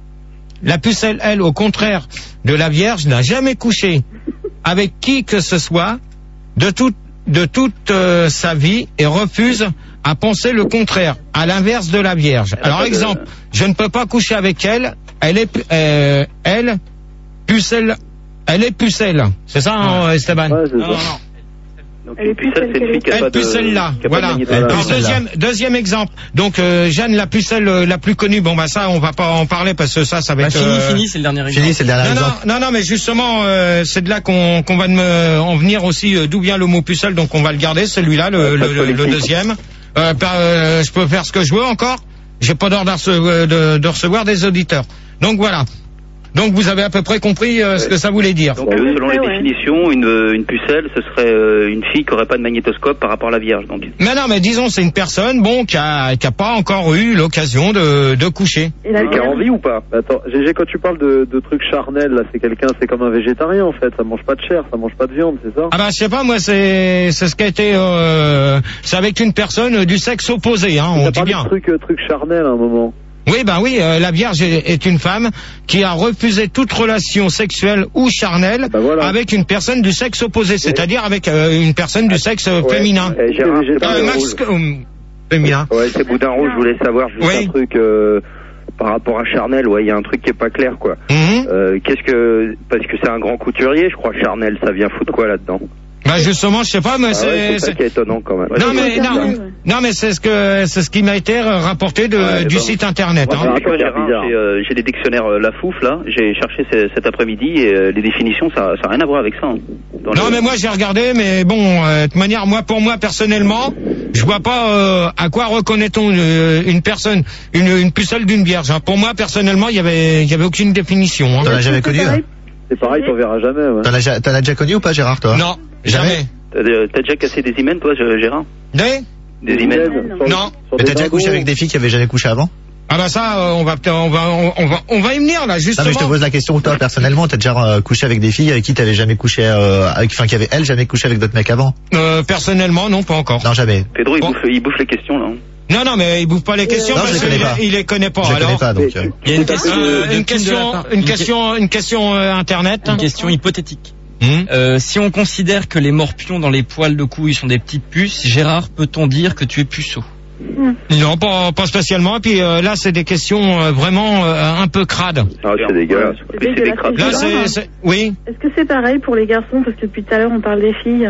la pucelle, elle, au contraire de la vierge, n'a jamais couché avec qui que ce soit de toute de toute euh, sa vie et refuse à penser le contraire, à l'inverse de la vierge. Alors exemple, je ne peux pas coucher avec elle, elle est euh, elle pucelle, elle est pucelle. C'est ça, hein, Esteban? Ouais, c'est non, ça. non, non. Donc une pucelle, c'est une fille qui a pas de... pucelle là, qui a voilà. pas de Alors deuxième, deuxième exemple. Donc euh, Jeanne, la pucelle euh, la plus connue. Bon bah ça, on va pas en parler parce que ça, ça va bah, être. Fini, euh... fini, c'est le dernier exemple. Fini, c'est le dernier non, exemple. Non, non, non, mais justement, euh, c'est de là qu'on qu'on va me, en venir aussi. Euh, d'où vient le mot pucelle? Donc on va le garder, celui-là, le, ouais, le, le, le deuxième. Euh, par, euh, je peux faire ce que je veux encore. J'ai pas d'ordre de, de, de recevoir des auditeurs. Donc voilà. Donc vous avez à peu près compris euh, ce que ça voulait dire. Donc euh, selon les ouais. définitions, une, une pucelle, ce serait euh, une fille qui aurait pas de magnétoscope par rapport à la vierge. Donc. Mais non, mais disons c'est une personne bon qui a qui a pas encore eu l'occasion de de coucher. Et la qui a envie ou pas? Attends, G G, quand tu parles de, de trucs charnels, là, c'est quelqu'un, c'est comme un végétarien en fait. Ça mange pas de chair, ça mange pas de viande, c'est ça? Ah bah je sais pas, moi c'est c'est ce qui a été euh, c'est avec une personne du sexe opposé, hein. On dit bien. De truc euh, truc charnel à un moment. Oui, ben oui, euh, la Vierge est, est une femme qui a refusé toute relation sexuelle ou charnelle ben voilà. avec une personne du sexe opposé, c'est-à-dire avec euh, une personne du sexe euh, ouais. féminin. Eh, Gérard, euh, Max, euh, féminin. Ouais, c'est Boudin Rouge, je voulais savoir juste oui. un truc euh, par rapport à Charnel, ouais, il y a un truc qui est pas clair, quoi. Mm-hmm. Euh, qu'est-ce que... Parce que c'est un grand couturier, je crois, Charnel, ça vient foutre quoi là-dedans? Bah justement, je sais pas, mais ah c'est ouais, c'est ça qui est étonnant quand même. Non mais non, non mais c'est ce que c'est ce qui m'a été rapporté de ouais, du bah, site internet. Moi, hein. j'ai, j'ai, euh, j'ai des dictionnaires euh, Lafouf là, j'ai cherché c- cet après-midi et euh, les définitions ça ça a rien à voir avec ça. Hein, non le... mais moi j'ai regardé, mais bon, euh, de toute manière moi pour moi personnellement, je vois pas euh, à quoi reconnaît-on une, une personne, une, une pucelle d'une vierge. Hein. Pour moi personnellement, il y avait il y avait aucune définition. Hein. T'en as jamais connu? Hein. C'est pareil, t'en verras jamais. Ouais. T'en as, t'en as déjà connu ou pas, Gérard, toi? Non, jamais. jamais. T'as, t'as déjà cassé des hymens, toi, Gérard? Des Des hymens? Non. Mais t'as déjà couché avec des filles qui avaient jamais couché avant? Ah bah ça, euh, on va on va on va on va y venir là justement. Non mais je te pose la question, toi personnellement, t'as déjà euh, couché avec des filles avec qui t'avais jamais couché, euh, avec, enfin qui avaient elles jamais couché avec d'autres mecs avant? Euh, personnellement, non, pas encore. Non jamais. Pedro, il, bon. bouffe, il bouffe les questions là. Non, non, mais il bouffe pas les questions non, parce qu'il il les connaît pas. Je les alors, connais pas, donc. Euh... Il y a une question, euh, de, une de question, une, une question, une question euh, internet. Une question hypothétique. Mmh. Euh, si on considère que les morpions dans les poils de couilles sont des petites puces, Gérard, peut-on dire que tu es puceau? Mmh. Non, pas, pas spécialement. Et puis euh, là, c'est des questions euh, vraiment euh, un peu crades. Ah, c'est dégueulasse. C'est oui, dégueulasse. C'est là, c'est, c'est, oui. Est-ce que c'est pareil pour les garçons? Parce que depuis tout à l'heure, on parle des filles.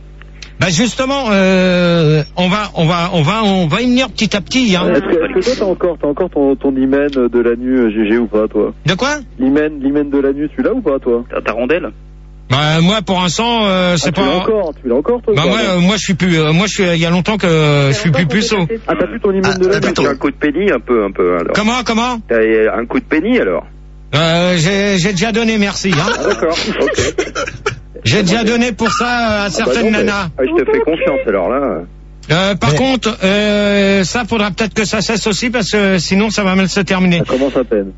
Bah justement, euh, on va, on va, on va, on va y venir petit à petit. Hein. Est-ce que, est-ce que toi t'as encore, t'as encore ton, ton hymen de l'anu G G ou pas, toi? De quoi? L'hymen, l'hymen de l'anu, tu l'as ou pas, toi? T'as ta rondelle? Bah moi, pour l'instant, euh, c'est ah, pas. Tu l'as encore, tu l'as encore, toi? Bah moi, euh, moi, je suis plus, euh, moi, je suis, il y a longtemps que euh, je suis plus puceau. Ah, t'as plus ton hymen ah, de l'anu? T'as un coup de pénis un peu, un peu alors. Comment, comment? T'as un coup de pénis alors? Euh, j'ai, j'ai déjà donné, merci. Hein. Ah, d'accord. Ok. J'ai déjà donné pour ça à certaines ah bah non, nanas. Ah, je te fais confiance alors là. Euh, par mais... contre, euh, ça faudra peut-être que ça cesse aussi parce que sinon ça va mal se terminer. Ça commence à peine.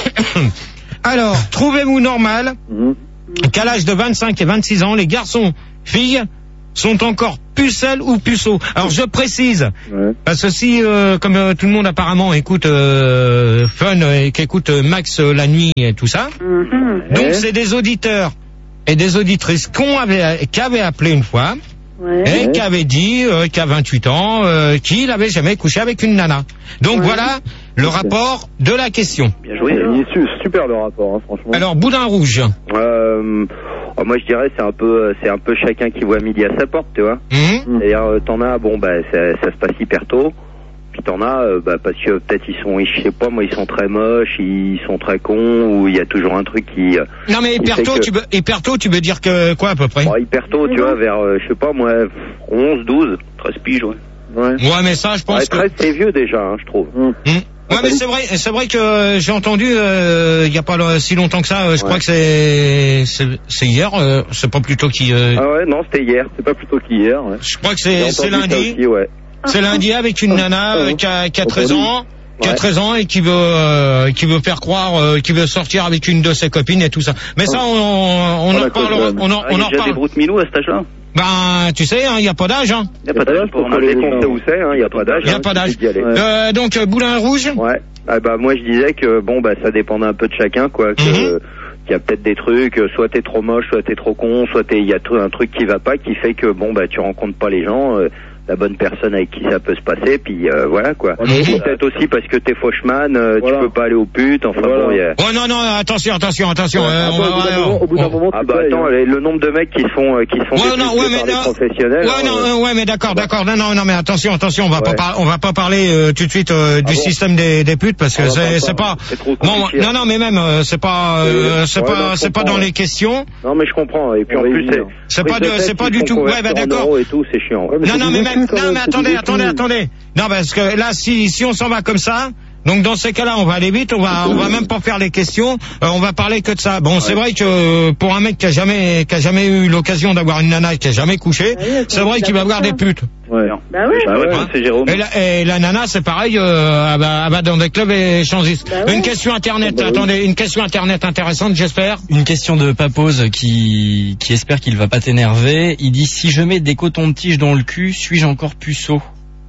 Alors, trouvez-vous normal mmh. qu'à l'âge de vingt-cinq et vingt-six ans, les garçons, filles, sont encore pucelles ou puceaux. Alors je précise, ouais. parce que si, euh, comme euh, tout le monde apparemment écoute euh, Fun et qu'écoute euh, Max euh, la nuit et tout ça, mmh. donc ouais. c'est des auditeurs et des auditrices qu'on avait, qui avaient appelé une fois. Ouais. Et ouais. qui avait dit euh, qu'à vingt-huit ans, euh, qu'il n'avait jamais couché avec une nana. Donc ouais. voilà le rapport de la question. Bien joué. Il est super le rapport, hein, franchement. Alors Boudin Rouge. Euh, oh, moi je dirais c'est un peu, c'est un peu chacun qui voit midi à sa porte, tu vois. Mmh. C'est-à-dire euh, t'en as, bon bah ça, ça se passe hyper tôt. Puis t'en as, euh, bah, parce que peut-être ils sont, je sais pas, moi ils sont très moches, ils sont très cons, ou il y a toujours un truc qui. Euh, non mais hyper tôt, que... tu veux, hyper tôt, tu veux dire que quoi à peu près? Bon, hyper tôt, tu vois, vers, euh, je sais pas, moi, onze, douze, treize piges, ouais. Ouais. Ouais, mais ça, je pense ouais, que. treize, c'est vieux déjà, hein, je trouve. Mmh. Mmh. Ouais, mais c'est vrai, c'est vrai que j'ai entendu euh, il y a pas si longtemps que ça. Euh, je ouais. crois que c'est c'est, c'est hier. Euh, c'est pas plutôt qui. Euh... Ah ouais, non, c'était hier. C'est pas plutôt qu'hier. Ouais. Je crois que c'est c'est lundi. Aussi, ouais. C'est lundi avec une nana euh, qui a qui a treize ans. Qui a treize ans et qui veut euh, qui veut faire croire euh, qui veut sortir avec une de ses copines et tout ça. Mais ça on on, on en reparlera. On en ah, on en reparle. Des broutes-milous à cet âge-là. Ben tu sais, il hein, y a pas d'âge. Hein. Il y a pas d'âge pour aller compter où c'est. Il y a pas d'âge. Il y a pas d'âge. Euh, donc Boulin Rouge. Ouais. Ah bah moi je disais que bon bah ça dépendait un peu de chacun quoi. Que, mm-hmm. qu'il y a peut-être des trucs, soit t'es trop moche, soit t'es trop con, soit il y a un truc qui va pas qui fait que bon bah tu rencontres pas les gens. Euh, la bonne personne avec qui ça peut se passer, puis euh, voilà quoi. Mmh. Peut-être aussi parce que t'es fauchman, euh, voilà. tu peux pas aller aux putes, enfin voilà. bon. Y a... Oh non non, attention attention attention. Ouais, euh, on va, au bout d'un moment, ah bah attends, hein. le nombre de mecs qui se font euh, qui se font ouais, non, ouais, mais par non. des professionnels. Ouais non, euh... ouais mais d'accord d'accord. Non non non mais attention attention, on va ouais. pas par... on va pas parler euh, tout de suite euh, du ah bon. système des, des putes parce que c'est c'est pas. Non non non mais même euh, c'est pas euh, c'est pas c'est pas dans les questions. Non mais je comprends et puis en plus c'est c'est pas c'est pas du tout. Ouais bah d'accord. Et tout c'est chiant. Non non mais même non mais attendez attendez attendez. Non parce que là si si on s'en va comme ça, donc dans ces cas-là on va aller vite, on va on va même pas faire les questions, euh, on va parler que de ça. Bon ouais. c'est vrai que pour un mec qui a jamais qui a jamais eu l'occasion d'avoir une nana qui a jamais couché, ah oui, c'est vrai qu'il va voir des putes. Ouais. Bah oui. Bah ouais, hein c'est Jérôme. Et la, et la nana c'est pareil, euh, elle, va, elle va dans des clubs et échangiste. Bah ouais. Une question internet, bah attendez, oui. une question internet intéressante j'espère. Une question de Papose qui qui espère qu'il va pas t'énerver. Il dit si je mets des cotons-tiges dans le cul, suis-je encore puceau?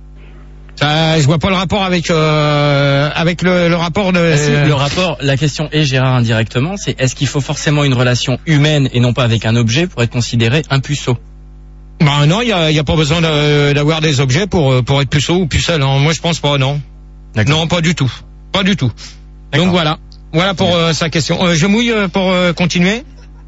Ça, je vois pas le rapport avec euh, avec le, le rapport de. Ah si, le rapport, la question est Gérard indirectement, c'est est-ce qu'il faut forcément une relation humaine et non pas avec un objet pour être considéré un puceau? Ben non, il y a, y a pas besoin de, d'avoir des objets pour pour être puceau ou pucelle. Hein. Moi je pense pas, non. D'accord. Non, pas du tout, pas du tout. D'accord. Donc voilà, voilà pour euh, sa question. Euh, je mouille euh, pour euh, continuer.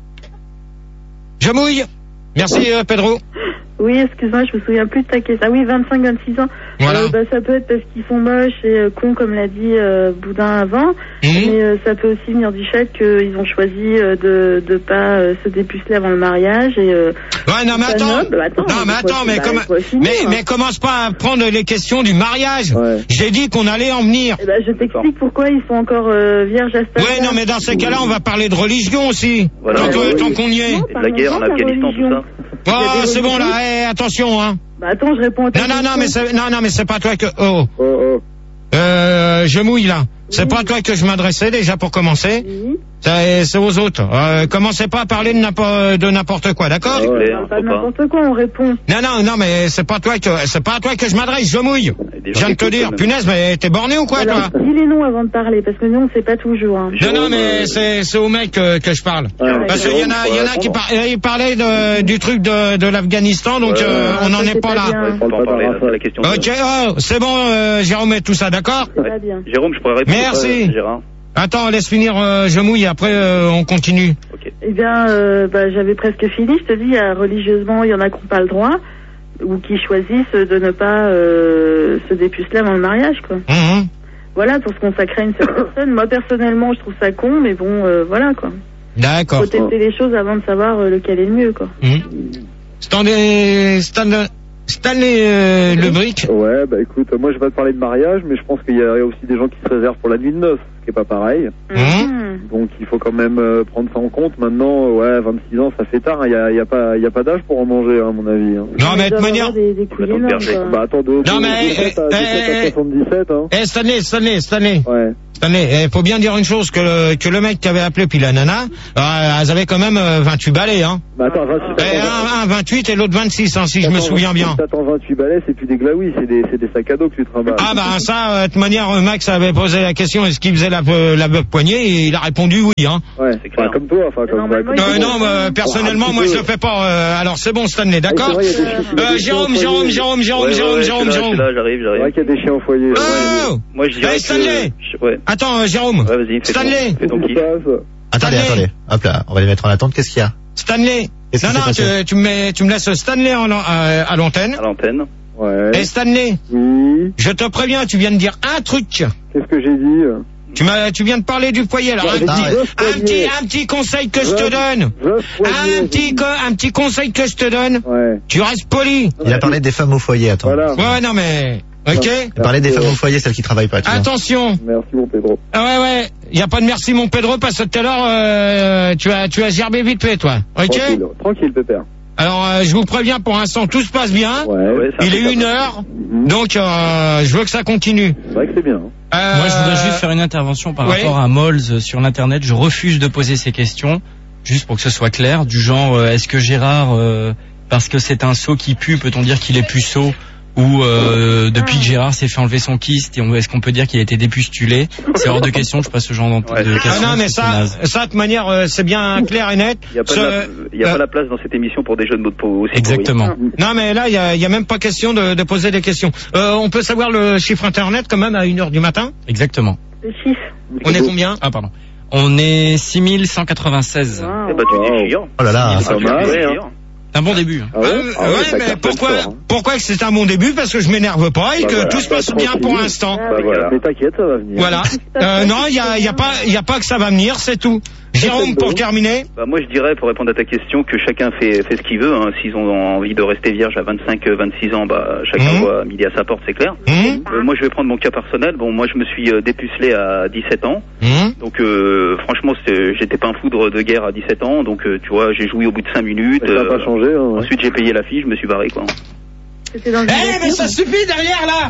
Je mouille. Merci euh, Pedro. Oui, excuse-moi, je me souviens plus de ta question. Ah oui, vingt-cinq vingt-six ans. Voilà. Euh, bah, ça peut être parce qu'ils sont moches et euh, cons, comme l'a dit euh, Boudin avant. Mmh. Mais euh, ça peut aussi venir du fait qu'ils ont choisi euh, de de pas euh, se dépuceler avant le mariage. Et, euh, ouais, non, mais attends. Noble. attends. Non, mais attends, mais, comme... finir, mais, hein. mais commence pas à prendre les questions du mariage. Ouais. J'ai dit qu'on allait en venir. Eh ben, je t'explique pourquoi ils sont encore euh, vierges à ce Ouais, non, mais dans ces cas-là, on va parler de religion aussi. Voilà, tant, ouais, que, oui. tant qu'on y est. Et de la guerre en Afghanistan, tout ça. Oh, c'est bon là, hey, attention hein. Bah attends, je réponds à ta Non non non mais c'est non non mais c'est pas toi que oh. Oh, oh. Euh, je mouille là. C'est oui. pas à toi que je m'adressais déjà pour commencer. Oui. C'est, c'est aux autres. Euh, commencez pas à parler de n'importe, de n'importe quoi, d'accord? Ah ouais, on pas de n'importe quoi, on répond. Non non non mais c'est pas toi que c'est pas à toi que je m'adresse. Je mouille. Je viens de te dire, punaise, mais t'es borné ou quoi alors, toi? Dis les noms avant de parler parce que nous on sait pas toujours. Hein. Non non mais c'est c'est au mec que, que je parle. Ouais, parce qu'il y en a il y en a qui par, il parlait de, du truc de de l'Afghanistan donc ouais, euh, on n'en est pas, pas là. Ouais, faut pas parler, c'est la question. Ok oh, c'est bon euh, Jérôme et tout ça d'accord? Ouais. Bien. Jérôme je pourrais répondre. Merci. Euh, Gérard. Attends, laisse finir, euh, je mouille, après euh, on continue. Okay. Eh bien, euh, bah, j'avais presque fini, je te dis, il y a, religieusement, il y en a qui n'ont pas le droit, ou qui choisissent de ne pas euh, se dépuceler avant le mariage, quoi. Mmh. Voilà, pour se consacrer à une seule personne. Moi, personnellement, je trouve ça con, mais bon, euh, voilà, quoi. D'accord. Faut tester les choses avant de savoir euh, lequel est le mieux, quoi. Mmh. Stanley, Stanley, Stanley euh, le brick. Ouais, bah écoute, moi je vais pas te parler de mariage, mais je pense qu'il y a aussi des gens qui se réservent pour la nuit de noces. qui est pas pareil. Mmh. Donc il faut quand même euh, prendre ça en compte. Maintenant, ouais, vingt-six ans, ça fait tard. Il hein. y, a, y a pas, y a pas d'âge pour en manger, hein, à mon avis. Hein. Non, mais de manière. Des, des couilles énormes, quoi. Bah attends, de, Non, de, mais, dix-sept à, eh, dix-sept à eh, soixante-dix-sept, hein. Eh, Stanley, Stanley, Stanley. Ouais. Stanley, il faut bien dire une chose, que le, que le mec qui avait appelé puis la nana, euh, elles avaient quand même euh, vingt-huit balais, hein. Bah attends, vingt-huit, Eh, un, un vingt-huit et l'autre vingt-six, hein, si je me attends, souviens bien. T'attends vingt-huit balais, c'est plus des glaouis, c'est des, c'est des sacs à dos que tu trimbales. Ah bah ça, euh, de toute manière, euh, Max avait posé la question, est-ce qu'il faisait la, euh, la bœuf poignée, et il a répondu oui, hein. Ouais, c'est clair. Enfin, comme toi, enfin comme bah, comme Euh, non, euh, personnellement, moi je le fais pas. Euh, alors c'est bon, Stanley, d'accord. Euh, Jérôme, Jérôme, Jérôme, Jérôme, Jérôme, Jérôme, Jérôme. Là, j'arrive, C'est j'arrive. vrai qu'il y a des chiens au foyer. Oh Moi, je dirais Hey, Stanley. que... Ouais. Attends, euh, Jérôme. Ouais, vas-y, fais Stanley. ton, fais ton kiff. Attendez, Stanley. attendez. Hop là, on va les mettre en attente. Qu'est-ce qu'il y a? Stanley. Qu'est-ce Non, qui non, s'est tu, passé tu me mets, tu me laisses Stanley en, euh, à l'antenne. À l'antenne. Ouais. Et Stanley. Oui. Je te préviens, tu viens de dire un truc. Qu'est-ce que j'ai dit? Tu m'as, tu viens de parler du poignet. Alors, un, j'ai petit, dit veuf un poignet. petit, un petit conseil que je te Veuf- donne. veuf poignet, Un j'ai petit, dit. co- un petit conseil que je te donne. Ouais. Tu restes poli. Il a parlé des femmes au foyer, attends. Voilà. Ouais, non mais, ok. Il a parlé des femmes au foyer, celles qui travaillent pas, tu vois. Attention. Merci mon Pedro. Ah ouais, ouais. Y a pas de merci, mon Pedro, parce que tout à l'heure, euh, tu as, tu as gerbé vite fait, toi. Ok? Tranquille, tranquille, pépère. Alors, euh, je vous préviens, pour l'instant, tout se passe bien. Ouais. Ouais, c'est Il est impeccable. une heure. Donc, euh, je veux que ça continue. C'est vrai que c'est bien. hein. Euh, Moi, je voudrais juste faire une intervention par ouais. rapport à Mols sur l'internet. Je refuse de poser ces questions, juste pour que ce soit clair, du genre euh, est-ce que Gérard, euh, parce que c'est un sot qui pue, peut-on dire qu'il est puceau, ou euh, depuis que Gérard s'est fait enlever son kyste, et on- est-ce qu'on peut dire qu'il a été dépustulé? C'est hors de question que je passe ce genre d'ent- Ouais, de c'est- questions. Ah non, mais c'est ça, naze. ça, de manière, euh, c'est bien clair et net. Il n'y a, pas, Ce- de la- il y a euh, pas la place dans cette émission pour des jeux de mots de peau aussi. Exactement. pourris. Non, mais là, il y a, y a même pas question de, de poser des questions. Euh, on peut savoir le chiffre internet quand même à une heure du matin. Exactement. Le chiffre. On est combien? Ah pardon. On est six mille cent quatre-vingt-seize. Wow. Eh bah, tu Wow. déchires. Oh là là. Ah, C'est pas tu mal, déchires. hein. C'est un bon début. hein. Ah ouais, Euh, ah ouais, ouais, ça mais cartonne pourquoi, fort, hein. pourquoi que c'est un bon début? Parce que je m'énerve pas et Bah que voilà. tout se passe Bah, bien pour tranquille. l'instant. Bah voilà. Mais t'inquiète, ça va venir. Voilà. Euh, non, il y a, y a pas, y a pas que ça va venir, c'est tout. Jérôme, pour terminer. Bah, moi, je dirais, pour répondre à ta question, que chacun fait, fait ce qu'il veut. Hein. S'ils ont envie de rester vierge à vingt-cinq, vingt-six ans, bah, chacun Mhm. voit midi à sa porte, c'est clair. Hum, Euh, moi, je vais prendre mon cas personnel. Bon, moi, je me suis euh, dépucelé à dix-sept ans. hum. Donc, euh, franchement, c'est- j'étais pas un foudre de guerre à dix-sept ans. Donc, euh, tu vois, j'ai joui au bout de cinq minutes. Mais ça n'a euh, pas changé. Hein. Ensuite, j'ai payé la fille, je me suis barré, quoi. C'était dans une Eh, mais voiture. ça suffit derrière là!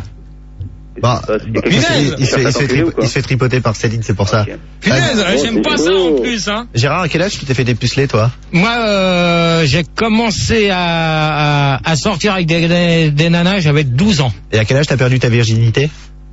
Bah, Ça, c'est il, quelque se chose fait- qui il se fait- il se fait s'attendait tri- ou quoi il se fait tripoter par Céline, c'est pour ça. Ok. Punaise, Oh, j'aime c'est pas ça chaud. en plus, hein. Gérard, à quel âge tu t'es fait dépuceler, toi? Moi, euh, j'ai commencé à, à, à sortir avec des, des, des nanas, j'avais douze ans. Et à quel âge t'as perdu ta virginité?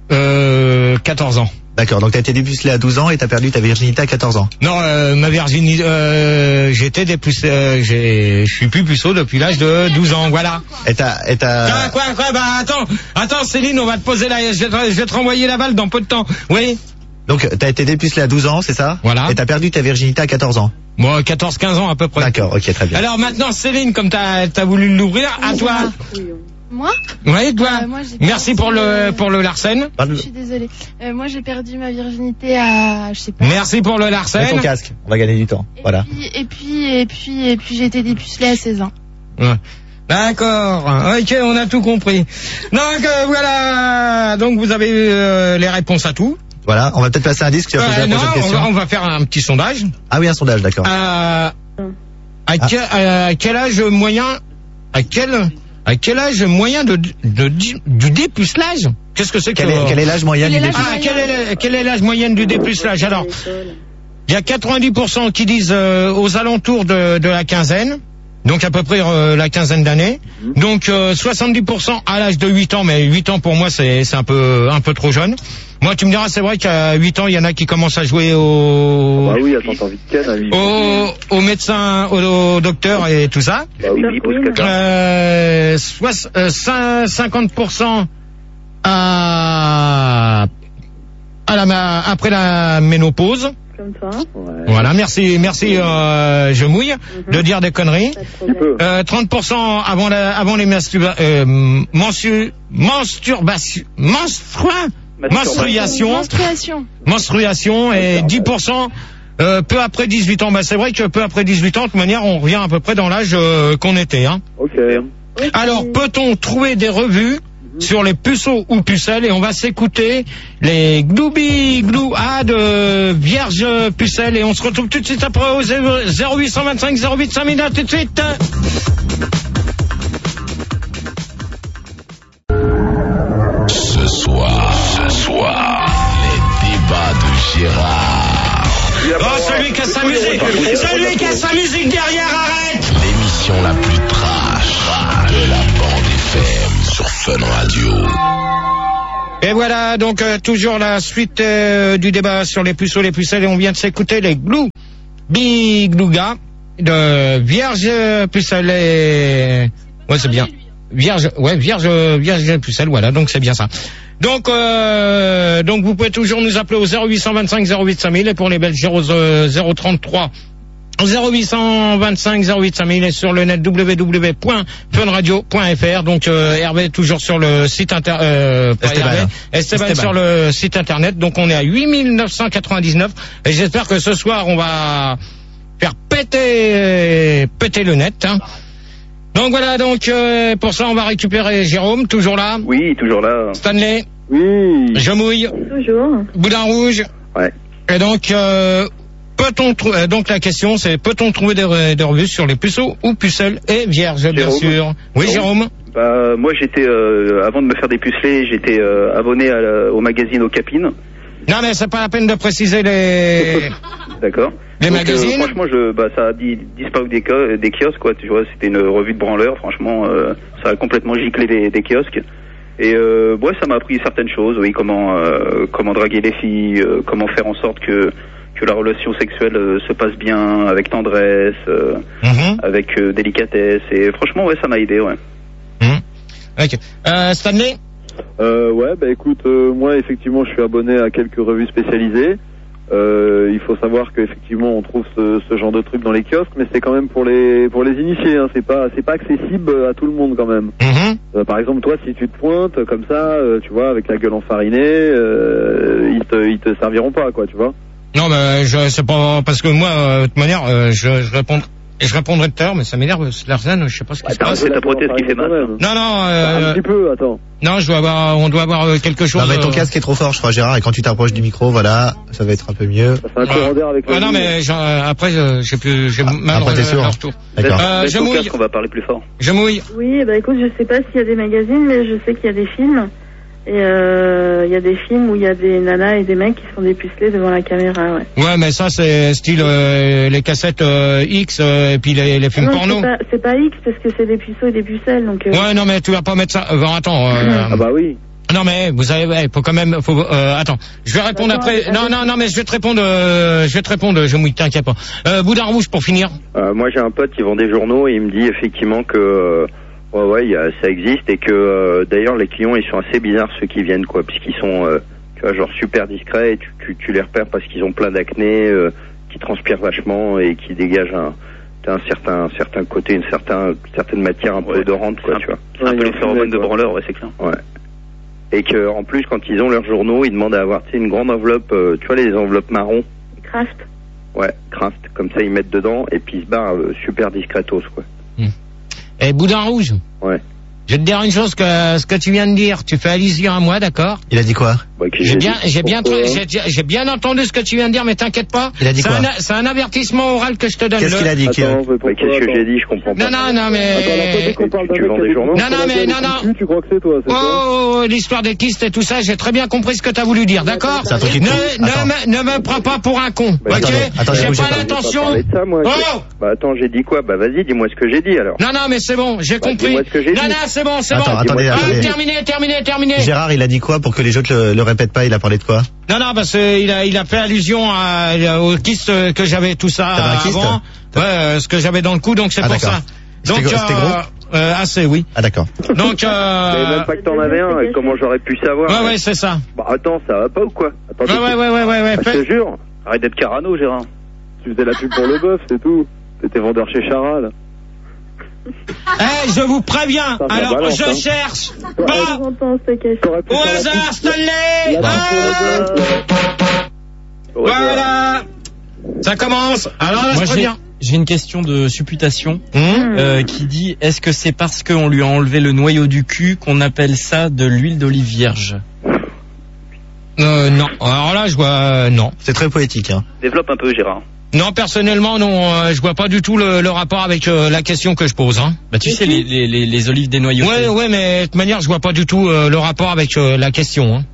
Euh, quatorze ans. D'accord, donc t'as été dépucelé à douze ans et t'as perdu ta virginité à quatorze ans. Non, euh, ma virginité, euh, j'étais dépucé, euh, j'ai, je suis plus puceau depuis l'âge de douze ans, voilà. Et t'as, et t'as... Quoi, quoi, quoi, bah attends, attends Céline, on va te poser la, je vais te, je vais te renvoyer la balle dans peu de temps. Oui. Donc t'as été dépucelé à douze ans, c'est ça? Voilà. Et t'as perdu ta virginité à quatorze ans. Moi, quatorze quinze ans à peu près. D'accord, ok, très bien. Alors maintenant Céline, comme t'as, t'as voulu l'ouvrir, à toi. Moi Oui, toi. Euh, moi, j'ai Merci perdu, pour le, euh, pour le Larsen. Je suis désolée. Euh, moi, j'ai perdu ma virginité à, je sais pas. Merci pour le Mets Larsen. ton casque, on va gagner du temps. Voilà. Et puis, et puis, et puis, j'ai été dépucelée à seize ans. Ouais. D'accord. Ok, on a tout compris. Donc euh, voilà. Donc vous avez euh, les réponses à tout. Voilà, on va peut-être passer un disque, tu vas poser Euh, la non, prochaine on question. va, on va faire un petit sondage. Ah oui, un sondage, d'accord. À, à, Ah. quel, à quel âge moyen, à quel, à quel âge moyen de, de, du dépucelage? Qu'est-ce que c'est que Quel est, quel est l'âge moyen du Quel est l'âge dépucelage? Ah, quel est, le- quel est l'âge moyen du dépucelage? Alors, il y a quatre-vingt-dix pour cent qui disent euh, aux alentours de, de la quinzaine. Donc à peu près euh, la quinzaine d'années. Donc euh, soixante-dix pour cent à l'âge de huit ans, mais huit ans pour moi c'est c'est un peu un peu trop jeune. Moi tu me diras, c'est vrai qu'à huit ans il y en a qui commencent à jouer au Bah oui, attends, t'as envie de ken à lui. au, au médecin, au, au docteur et tout ça. Bah oui, Oui, pose caca. Euh, soix- euh, cin- cinquante pour cent à à la ma- après la ménopause. Comme toi. Ouais. Voilà, merci, merci, euh, je mouille de dire des conneries. Pas de problème. Euh, trente pour cent avant la, avant les masturba, euh, mensu, mensturbation, menstrua, menstruation, Menstruation. menstruation et dix pour cent euh, peu après dix-huit ans. Bah, c'est vrai que peu après dix-huit ans, de toute manière, on revient à peu près dans l'âge euh, qu'on était. Hein. Ok. Alors, peut-on trouver des revues sur les puceaux ou pucelles et on va s'écouter les Gloubi Glou A de Vierge Pucelle et on se retrouve tout de suite après au zéro huit cent vingt-cinq zéro huit cinq mille. À tout de suite. Ce soir, ce soir, les débats de Gérard. Oh, celui qui a sa musique, celui qui a sa musique derrière, arrête. L'émission la plus trash de la bande F M sur Fun Radio. Et voilà, donc euh, toujours la suite euh, du débat sur les puceaux, les pucelles, et on vient de s'écouter les Glou Big Glouga de Vierge Pucelle et... Ouais, c'est bien. Vierge, ouais, Vierge, Vierge Pucelle, voilà, donc c'est bien ça. Donc, euh, donc vous pouvez toujours nous appeler au zéro huit cent vingt-cinq zéro huit cinq mille et pour les Belges zéro trente-trois zéro huit cent vingt-cinq zéro huit cinq mille et sur le net w w w point fun radio point f r. Donc euh, Hervé toujours sur le site inter euh, pas Esteban, Hervé, Esteban, Esteban sur le site internet. Donc on est à huit mille neuf cent quatre-vingt-dix-neuf et j'espère que ce soir on va faire péter péter le net. Hein. Donc voilà, donc euh, pour ça on va récupérer Jérôme, toujours là. Oui, toujours là. Stanley. Oui. Je mouille. Toujours. Boudin rouge. Ouais. Et donc euh, peut-on trouver donc la question c'est peut-on trouver des, des revues sur les puceaux ou pucelles et vierges bien Jérôme. sûr. Oui Jérôme. Bah moi j'étais euh, avant de me faire dépuceler, j'étais euh, abonné à la, au magazine Okapine. Non mais c'est pas la peine de préciser les D'accord. les Donc, magazines. Euh, franchement je bah ça a di- disparu des, co- des kiosques quoi, tu vois, c'était une revue de branleur, franchement euh, ça a complètement giclé des, des kiosques. Et euh, ouais, ça m'a appris certaines choses, oui, comment euh, comment draguer les filles, euh, comment faire en sorte que que la relation sexuelle euh, se passe bien, avec tendresse, euh, mm-hmm. avec euh, délicatesse. Et franchement, ouais, ça m'a aidé, ouais. Mm-hmm. Ok. Euh, Stanley. Euh, ouais, bah écoute, euh, moi effectivement, je suis abonné à quelques revues spécialisées. Euh, il faut savoir qu'effectivement, on trouve ce, ce genre de trucs dans les kiosques, mais c'est quand même pour les pour les initiés. Hein, c'est pas c'est pas accessible à tout le monde quand même. Mm-hmm. Euh, par exemple, toi, si tu te pointes comme ça, euh, tu vois, avec la gueule enfarinée, euh, ils te ils te serviront pas, quoi, tu vois. Non mais je c'est pas parce que moi euh, de toute manière euh, je je réponds et je répondrai tout à l'heure mais ça m'énerve Larsen, je sais pas ce qui Ouais, se passe. c'est ta prothèse qui fait mal. Non non euh, Un petit peu, attends. Non, je dois avoir on doit avoir quelque chose. Non mais ton euh... casque est trop fort je crois Gérard et quand tu t'approches du micro voilà ça va être un peu mieux. Ça fait un courant d'air avec ah, non mais euh, après euh, j'ai plus j'ai ah, mal après t'es sûr. retour. D'accord. Euh, je mouille. On va parler plus fort. Je mouille. Oui, bah écoute, je sais pas s'il y a des magazines, mais je sais qu'il y a des films. Et euh, il y a des films où il y a des nanas et des mecs qui sont dépucelés devant la caméra, ouais. Ouais, mais ça c'est style euh, les cassettes euh, X euh, et puis les, les films non, porno. C'est pas, c'est pas X parce que c'est des puceaux et des pucelles, donc. Euh... Ouais, non mais tu vas pas mettre ça. Euh, attends. Euh, ah bah oui. Non mais vous avez, ouais, faut quand même, faut. Euh, attends, je vais répondre attends, après. attends, non non non mais je vais te répondre. Euh, je vais te répondre. Je mouille, t'inquiète pas. Euh, Boudin rouge pour finir. Euh, moi j'ai un pote qui vend des journaux et il me dit effectivement que euh, ouais ouais y a, ça existe et que euh, d'ailleurs les clients ils sont assez bizarres ceux qui viennent quoi, puisqu'ils sont euh, tu vois genre super discrets et tu, tu, tu les repères parce qu'ils ont plein d'acné, euh, qui transpirent vachement et qui dégagent un un certain un certain côté, une certain certaine matière un peu ouais, odorante quoi, tu vois. C'est un peu les phéromones de branleur, ouais c'est clair. Ouais. Et que en plus quand ils ont leurs journaux ils demandent à avoir tu sais une grande enveloppe, euh, tu vois les enveloppes marron. Craft. Ouais, craft, comme ça ils mettent dedans et puis ils se barrent euh, super discretos quoi. Et Boudin rouge. Ouais. Je vais te dire une chose que ce que tu viens de dire, tu fais allusion à moi, d'accord? Il a dit quoi? Bah, J'ai bien, j'ai bien, j'ai, j'ai bien entendu ce que tu viens de dire, mais t'inquiète pas. Il a dit c'est quoi? un, c'est un avertissement oral que je te donne. Qu'est-ce qu'il a dit? Attends, que... ouais, qu'est-ce que j'ai dit? Je comprends pas. Non, non, non, mais. Attends, la fois qu'on parle d'un tu mec vends qui a des journaux? des Non, non, mais non, non. Tu crois que c'est toi, c'est Oh, ça? oh, oh, l'histoire des kystes et tout ça, j'ai très bien compris ce que t'as voulu dire, d'accord? C'est un truc qui ne, te- ne, Attends. me, ne me prends pas pour un con, Bah, ok? attendez, attendez, J'ai bougez pas pas. l'intention. Parler de ça, moi. Oh! Bah attends, j'ai dit quoi? Bah vas-y, dis-moi ce que j'ai dit alors. Non, non, mais c'est bon, j'ai Bah, compris. dis-moi ce que j'ai Non, dit. non, c'est bon, c'est Attends, bon. attendez, Ah, attendez. terminé, terminé, terminé. Gérard il a dit quoi pour que les autres le, le répètent pas? Il a parlé de quoi? Non, non, parce qu'il a, il a fait allusion à, au kyste que j'avais tout ça T'avais un kyste? avant. Ouais, euh, ce que j'avais dans le cou, donc c'est Ah, pour d'accord. ça. Donc, C'était gros- c'était gros euh, assez, oui. Ah d'accord. Donc, Mais euh, même pas que t'en avais un, et comment j'aurais pu savoir? ouais, ouais, c'est ça. Bah attends, ça va pas ou quoi? Attends, Ouais, ouais, ouais, ouais, ouais, ouais. je te jure. Arrête d'être Carano, Gérard. Tu faisais la pub pour le bœuf, c'est tout. T'étais vendeur chez Charal. Eh, je vous préviens. Ça, ça Alors, balance, je hein. cherche. Ouais, Pas j'entends ce cache. T'aurais pu au faire la hasard, pub- Stanley. la Ah, pub pour le bœuf. voilà. Ça commence. Alors là, je Moi, j'ai, préviens. j'ai une question de supputation Mmh. euh, qui dit est-ce que c'est parce qu'on lui a enlevé le noyau du cul qu'on appelle ça de l'huile d'olive vierge? Euh, non. Alors là, je vois, euh, non. C'est très poétique, hein. Développe un peu, Gérard. Non, personnellement, non. Euh, je vois pas du tout le, le rapport avec euh, la question que je pose. Hein. Bah tu sais les, les, les, les olives dénoyautées. Ouais, ouais, mais de toute manière, je vois pas du tout euh, le rapport avec euh, la question. Hein.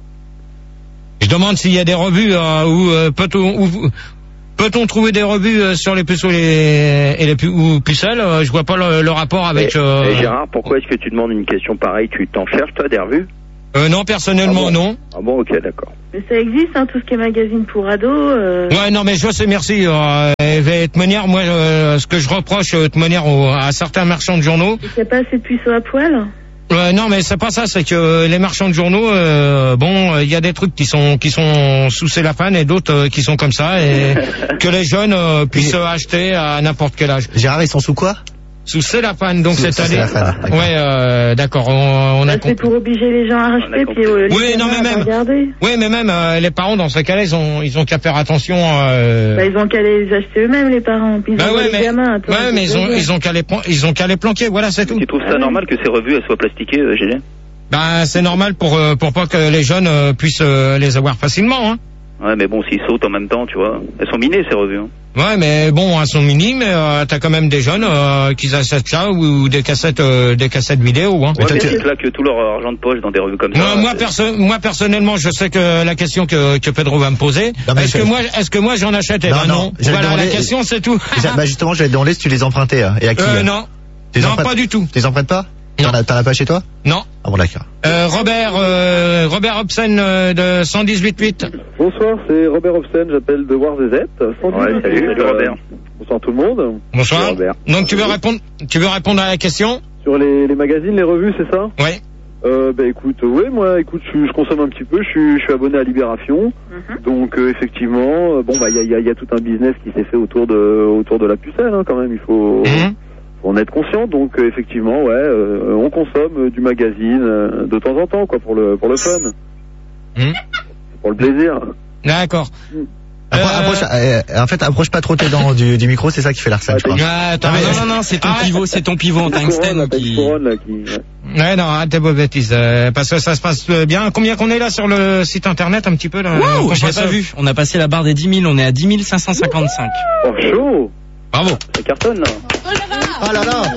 Je demande s'il y a des revues euh, où euh, peut-on où, peut-on trouver des revues euh, sur les puceaux et les, et les pu, ou pucelles. Euh, je vois pas le, le rapport avec. Et, Euh, et Gérard, pourquoi est-ce que tu demandes une question pareille? Tu t'en cherches, toi, des revues? euh, non, personnellement, ah bon non. Ah bon, ok, d'accord. Mais ça existe, hein, tout ce qui est magazine pour ados. Euh... Ouais, non, mais je sais, merci. Euh, et de toute manière, moi, euh, ce que je reproche euh, de toute manière aux, à certains marchands de journaux. Il n'y a pas assez de puceaux à poil? Euh, non, mais c'est pas ça. C'est que euh, les marchands de journaux, euh, bon, il y a des trucs qui sont qui sont sous cellophane et d'autres euh, qui sont comme ça, et que les jeunes euh, puissent euh, acheter à n'importe quel âge. Gérard, ils sont sous quoi? Sous cellophane, donc Sous- cette sous année. cellophane, d'accord. Ouais, euh, d'accord. On, on Bah, a c'est compris. pour obliger les gens à racheter, puis euh, les Oui, non, mais gamins à même. regarder. Oui, mais même euh, les parents dans ce cas-là, ils ont ils ont qu'à faire attention. Euh... Bah, ils ont qu'à les acheter eux-mêmes, les parents. Puis ils Bah envoient ouais, les mais, gamins. Attends, ouais, mais ils ont, ils ont qu'à les, plan- ils ont qu'à les planquer, voilà, c'est tout. Tu trouves ça normal que ces revues elles soient plastiquées, euh, G G? Ben, c'est normal pour, euh, pour pas que les jeunes euh, puissent euh, les avoir facilement, hein. Ouais, mais bon, s'ils sautent en même temps, tu vois. Elles sont minées, ces revues. Hein. Ouais, mais bon, elles sont mini, mais euh, t'as quand même des jeunes euh, qui achètent ça ou, ou des cassettes, euh, des cassettes vidéo, hein. Ouais, mais ils claquent tout leur argent de poche dans des revues comme ça. Moi, moi, perso- moi, personnellement, je sais que la question que, que Pedro va me poser, Non, mais est-ce c'est- que moi, est-ce que moi j'en achète? Eh Non, ben non, non. j'allais Voilà, demander- la question, c'est tout. Déjà, bah justement, je vais te demander si tu les empruntais. hein. Et à qui? Euh, hein non. Tu les Non, empruntes- pas du tout. Tu les empruntes pas? T'en as, t'en as pas chez toi? Non. Ah bon, d'accord. Euh, Robert, euh, Robert Hobson euh, de cent dix-huit huit. Bonsoir, c'est Robert Hobson, j'appelle de Warzezet. Ouais, salut, salut Robert. Bonsoir tout le monde. Bonsoir. Salut, Robert. Donc tu veux répondre, tu veux répondre à la question? Sur les, les magazines, les revues, c'est ça? Ouais. Euh, bah écoute, euh, ouais, moi, écoute, je, je consomme un petit peu, je suis, je suis abonné à Libération, donc euh, effectivement, euh, bon bah il y a, y a- y a tout un business qui s'est fait autour de, autour de la pucelle, hein, quand même, il faut, faut en être conscient. Donc euh, effectivement, ouais, euh, on consomme euh, du magazine euh, de temps en temps, quoi, pour le, pour le fun, Mhm. pour le plaisir. D'accord. Appro- approche, euh, en fait, approche pas trop tes dents du, du micro, c'est ça qui fait l'arsène, je crois. Ah, attends, Non, mais- non, non, c'est ton Arrête. pivot, c'est ton pivot en tungstène qui. Couronne, là, qui, ouais. Ouais, non, arrête tes bonnes bêtises, euh, parce que ça se passe euh, bien. Combien qu'on est là sur le site internet, un petit peu, là? Wow, on j'avais passe- pas vu. On a passé la barre des dix mille, on est à dix mille cinq cent cinquante-cinq. Oh, chaud! Bravo. Ça cartonne, là. Oh là là!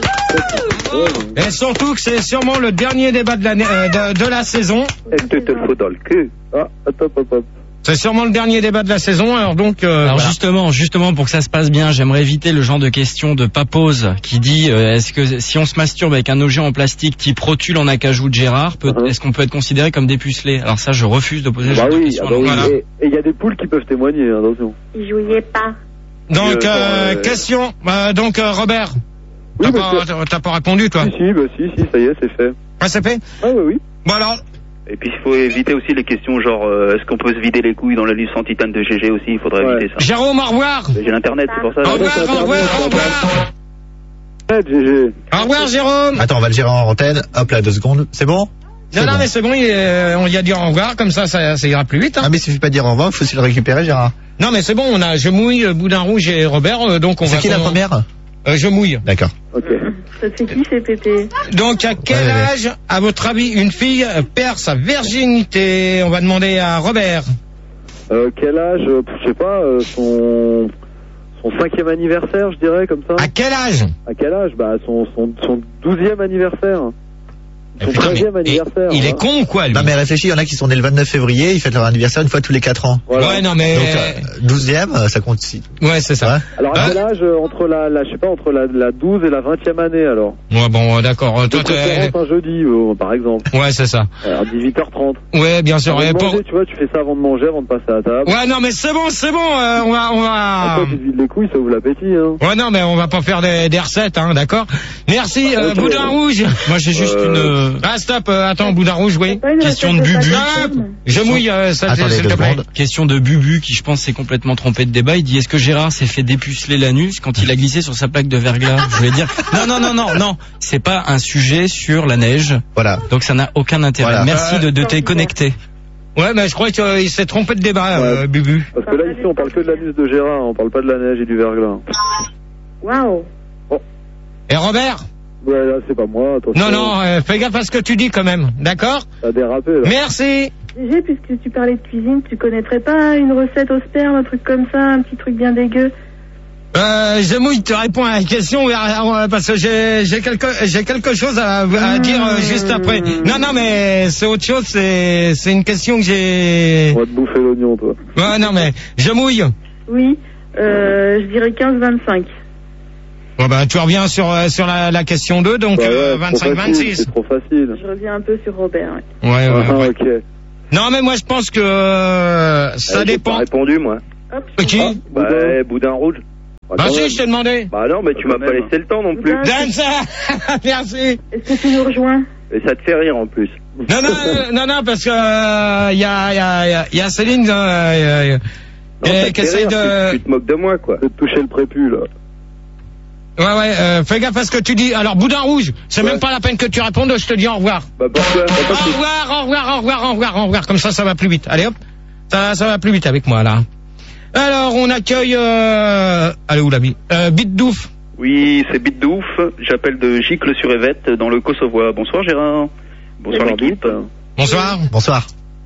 Et surtout que c'est sûrement le dernier débat de, l'année, euh, de, de la saison. Est-ce que te le faut dans le cul? Ah, attends, hop, hop. C'est sûrement le dernier débat de la saison, alors donc... Euh, Alors voilà. justement, justement pour que ça se passe bien, j'aimerais éviter le genre de question de papose qui dit euh, est-ce que si on se masturbe avec un objet en plastique type rotule en acajou de Gérard, peut, est-ce qu'on peut être considéré comme dépucelé? Alors ça, je refuse de poser ce Bah genre de oui, question. ah bah oui. Voilà. Et il y a des poules qui peuvent témoigner, hein, attention. Ils jouaient pas. Donc, Euh, euh, euh, question. Euh, donc, euh, Robert, Oui, t'as, bah, pas, t'as- t'as pas répondu, toi? Si, si, bah si, si, ça y est, c'est fait. Ah, c'est fait? Ah oui, oui. Bon alors, Et puis il faut éviter aussi les questions genre euh, est-ce qu'on peut se vider les couilles dans la livre sans titane de G G aussi, il faudrait Ouais. éviter ça. Jérôme, au revoir. J'ai l'internet, c'est pour ça. Au revoir, au revoir, au revoir. Ouais, G G. Au revoir, Jérôme. Attends, on va le gérer en antenne. Hop là, deux secondes. C'est bon? Non, non, bon. mais c'est bon, il est- on y a dit au revoir, comme ça, ça, ça ira plus vite. Hein. Ah, mais il suffit pas de dire au revoir, il faut aussi le récupérer, Gérard. Non, mais c'est bon, on a Je mouille, euh, Boudin Rouge et Robert, euh, donc on va... C'est qui la qu'on- première? euh, Je mouille. D'accord. Ok. Ça te fait qui, ces Pépé? Donc, à quel Ouais, ouais. âge, à votre avis, une fille perd sa virginité? On va demander à Robert. Euh, quel âge, euh, je sais pas, euh, son, son cinquième anniversaire, je dirais, comme ça. À quel âge? À quel âge? Bah, son, son, son douzième anniversaire. Son Putain, treizième mais- anniversaire. Il est hein. con ou quoi, lui? Non, mais réfléchis, il y en a qui sont nés le vingt-neuf février, ils fêtent leur anniversaire une fois tous les quatre ans. Voilà. Ouais, non, mais... Donc, euh, douzième, euh, ça compte si. Ouais, c'est ça. Ouais. Alors, à Hein quel âge, euh, entre la, la, je sais pas, entre la, la douze et la vingtième année, alors? Ouais, bon, euh, d'accord. euh, De Toi, t'es... préférence un jeudi, euh, par exemple. Ouais, c'est ça. À dix-huit heures trente. Ouais, bien sûr. Avant Et de pour- manger, tu vois, tu fais ça avant de manger, avant de passer à la table. Ouais, non, mais c'est bon, c'est bon, euh, on va... On va... Après, tu te vides les couilles, ça ouvre l'appétit, hein. Ouais, non, mais on va pas faire des, des recettes, hein, d'accord? Merci, euh, Ok. Boudin Rouge. Moi j'ai juste Euh, une euh, Ah, stop, euh, attends, Boudin Rouge, oui. Pas une question recette de bubu. pâte à Je mouille, euh, ça, Attendez s'il deux te plaît. secondes. question de Bubu qui je pense s'est complètement trompé de débat. Il dit est-ce que Gérard s'est fait dépuceler l'anus quand il a glissé sur sa plaque de verglas? Je voulais dire non non non non non, c'est pas un sujet sur la neige. Voilà. Donc ça n'a aucun intérêt. Voilà. Merci de, de Euh, t'être connecté. Ouais, mais je crois qu'il s'est trompé de débat, euh, Ouais. Bubu. Parce que là, ici, on parle que de l'anus de Gérard, on parle pas de la neige et du verglas. Waouh. Et Robert? Ouais, là, c'est pas moi. Attention. Non, non, euh, fais gaffe à ce que tu dis quand même, d'accord? T'as dérapé, là. Merci. G G, puisque tu parlais de cuisine, tu connaîtrais pas une recette au sperme, un truc comme ça, un petit truc bien dégueu? Euh, Zemouille, tu réponds à la question euh, parce que j'ai, j'ai quelque, j'ai quelque chose à, à mmh. dire euh, juste après. Non, non, mais c'est autre chose, c'est, c'est une question que j'ai... On va te bouffer l'oignon, toi. Ouais, non, mais, Zemouille. Oui, euh, je dirais quinze vingt-cinq. Bon, bah, tu reviens sur, euh, sur la, la question deux, donc, bah ouais, euh, vingt-cinq vingt-six. C'est trop facile. Je reviens un peu sur Robert, ouais. Ouais, ouais, ah, ouais. ok. Non, mais moi, je pense que, euh, ça euh, dépend. J'ai pas répondu, moi. Hop. Qui? Ah, bah, Boudin, Boudin rouge. Bah si, je t'ai demandé. Bah non, mais tu m'as pas laissé le temps non plus. Donne ça. Merci. Est-ce que tu nous rejoins? Et ça te fait rire en plus. Non, non, euh, non, non, parce que il euh, y, a, y, a, y a Céline euh, euh, qui essaye de... Tu, tu te moques de moi, quoi. De te toucher le prépuce, là. Ouais, ouais, euh, fais gaffe à ce que tu dis. Alors, Boudin rouge, c'est ouais. même pas la peine que tu répondes, je te dis au revoir. Bah pourquoi? Au revoir, au revoir, au revoir, au revoir, au revoir. Comme ça, ça va plus vite. Allez hop, ça, ça va plus vite avec moi, là. Alors, on accueille... Euh... Allez, où l'ami euh, Bitdouf. Oui, c'est Bitdouf. J'appelle de Gicle-sur-Évette, dans le Kosovo. Bonsoir, Gérard. Bonsoir, l'équipe. Bonsoir. Bonsoir.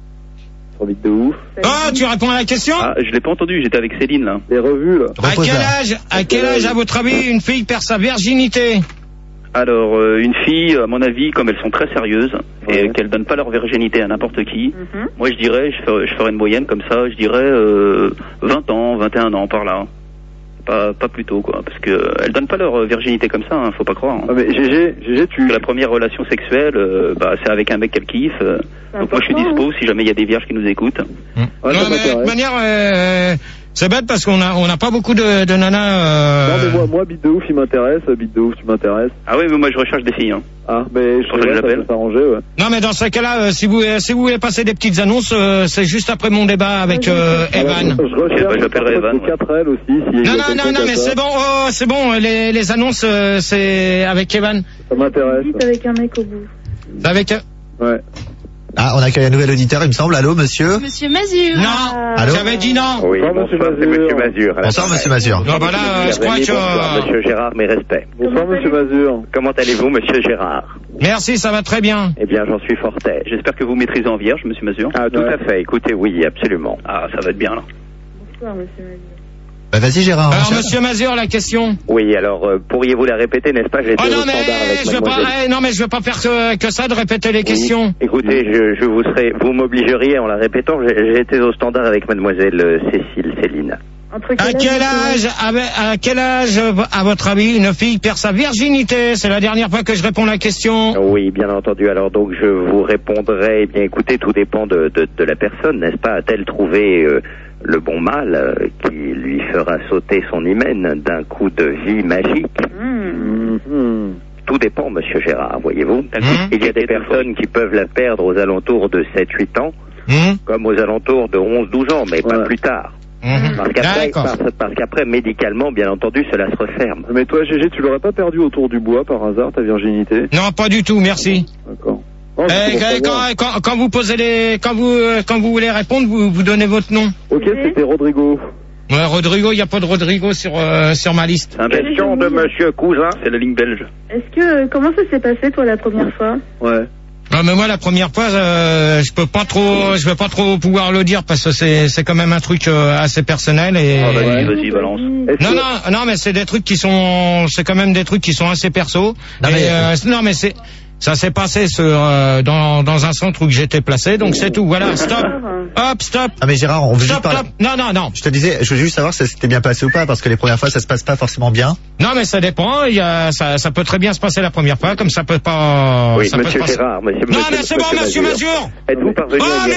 Sur Bitdouf. Oh, tu réponds à la question? Ah, je l'ai pas entendu, j'étais avec Céline, là. Les revues, là. À quel âge, à quel âge, à votre avis, une fille perd sa virginité? Alors, euh, une fille, à mon avis, comme elles sont très sérieuses, ouais. et qu'elles donnent pas leur virginité à n'importe qui, mm-hmm. moi je dirais, je ferais, je ferais une moyenne comme ça, je dirais euh, vingt ans, vingt et un ans par là. Pas, pas plus tôt, quoi, parce que euh, elles donnent pas leur virginité comme ça, hein, faut pas croire. Hein. Ah mais G G, G G, tu... La première relation sexuelle, euh, bah, c'est avec un mec qu'elle kiffe, euh, donc moi je suis dispo si jamais il y a des vierges qui nous écoutent. Mmh. Ouais, non, mais de toute manière... Euh... C'est bête parce qu'on a on n'a pas beaucoup de, de nanas. Euh... Non mais moi moi Bite de ouf il m'intéresse, Bite de ouf tu m'intéresses. Ah oui mais moi je recherche des filles. Hein. Ah mais je crois que ça peut s'arranger ouais. Non mais dans ce cas-là euh, si vous euh, si vous voulez passer des petites annonces euh, c'est juste après mon débat avec euh, Evan. Je, je recherche bah, j'appellerai Evan. quatre L aussi. Si non non non non mais c'est bon oh, c'est bon les les annonces euh, c'est avec Evan. Ça m'intéresse. Avec un mec au bout. C'est avec. Ouais. Ah, on accueille un nouvel auditeur, il me semble. Allô, monsieur? Monsieur Mazur. Non. Allô? J'avais dit non. Oui, bonsoir, bonsoir c'est monsieur Mazur. Bonsoir, monsieur Mazur. Non, bah là, euh, je crois que... Bonsoir, monsieur Gérard, mes respects. Bonsoir, monsieur Mazur. Comment allez-vous, monsieur Gérard? Merci, ça va très bien. Eh bien, j'en suis fort aise. J'espère que vous maîtrisez en vierge, monsieur Mazur. Ah, tout ouais. à fait. Écoutez, oui, absolument. Ah, ça va être bien, là. Bonsoir, monsieur Mazur. Bah vas-y Gérard. Alors monsieur Mazur, la question. Oui, alors euh, pourriez-vous la répéter, n'est-ce pas? J'étais oh non, au standard avec je veux pas, eh, non mais je veux pas faire que, que ça de répéter les oui. questions. Écoutez, je, je vous serai, vous m'obligeriez en la répétant. J'étais au standard avec mademoiselle euh, Cécile Céline. À quel âge, à, à quel âge, à votre avis, une fille perd sa virginité? C'est la dernière fois que je réponds à la question. Oui, bien entendu. Alors donc je vous répondrai. Eh bien, écoutez, tout dépend de, de, de la personne, n'est-ce pas? A-t-elle trouvé euh, le bon mâle euh, qui lui fera sauter son hymen d'un coup de vie magique? Mmh. Mmh. Tout dépend, monsieur Gérard, voyez-vous. Mmh. Il y a des personnes qui peuvent la perdre aux alentours de sept huit ans, mmh. comme aux alentours de onze douze ans, mais ouais. pas plus tard. Mmh. Parce qu'après, parce, parce qu'après, médicalement, bien entendu, cela se referme. Mais toi, G G, tu l'aurais pas perdu autour du bois par hasard, ta virginité? Non, pas du tout, merci. D'accord. Oh, eh, quand, quand, quand vous posez les, quand vous, quand vous voulez répondre, vous, vous donnez votre nom. Ok, c'était Rodrigo. Ouais, Rodrigo, il n'y a pas de Rodrigo sur, euh, sur ma liste. Question de monsieur Cousin, c'est la ligne belge. Est-ce que, comment ça s'est passé, toi, la première fois? Ouais. Non, mais moi la première fois, euh, je peux pas trop, je vais pas trop pouvoir le dire parce que c'est c'est quand même un truc euh, assez personnel et. Ah, vas-y, vas-y, balance. Non, non, non, mais c'est des trucs qui sont, c'est quand même des trucs qui sont assez perso. Non, mais, euh, non, mais c'est. Ça s'est passé sur, euh, dans, dans un centre où j'étais placé, donc c'est tout. Voilà, stop. Hop, stop. Ah mais Gérard, on veut stop, juste parler. Stop. Non, non, non. Je te disais, je veux juste savoir si ça s'était bien passé ou pas, parce que les premières fois, ça se passe pas forcément bien. Non, mais ça dépend. Il y a, ça, ça peut très bien se passer la première fois, comme ça peut pas. Oui, ça monsieur peut Gérard, monsieur. Non, monsieur, mais c'est bon, monsieur Mazur. Êtes-vous parvenu Oh, à mais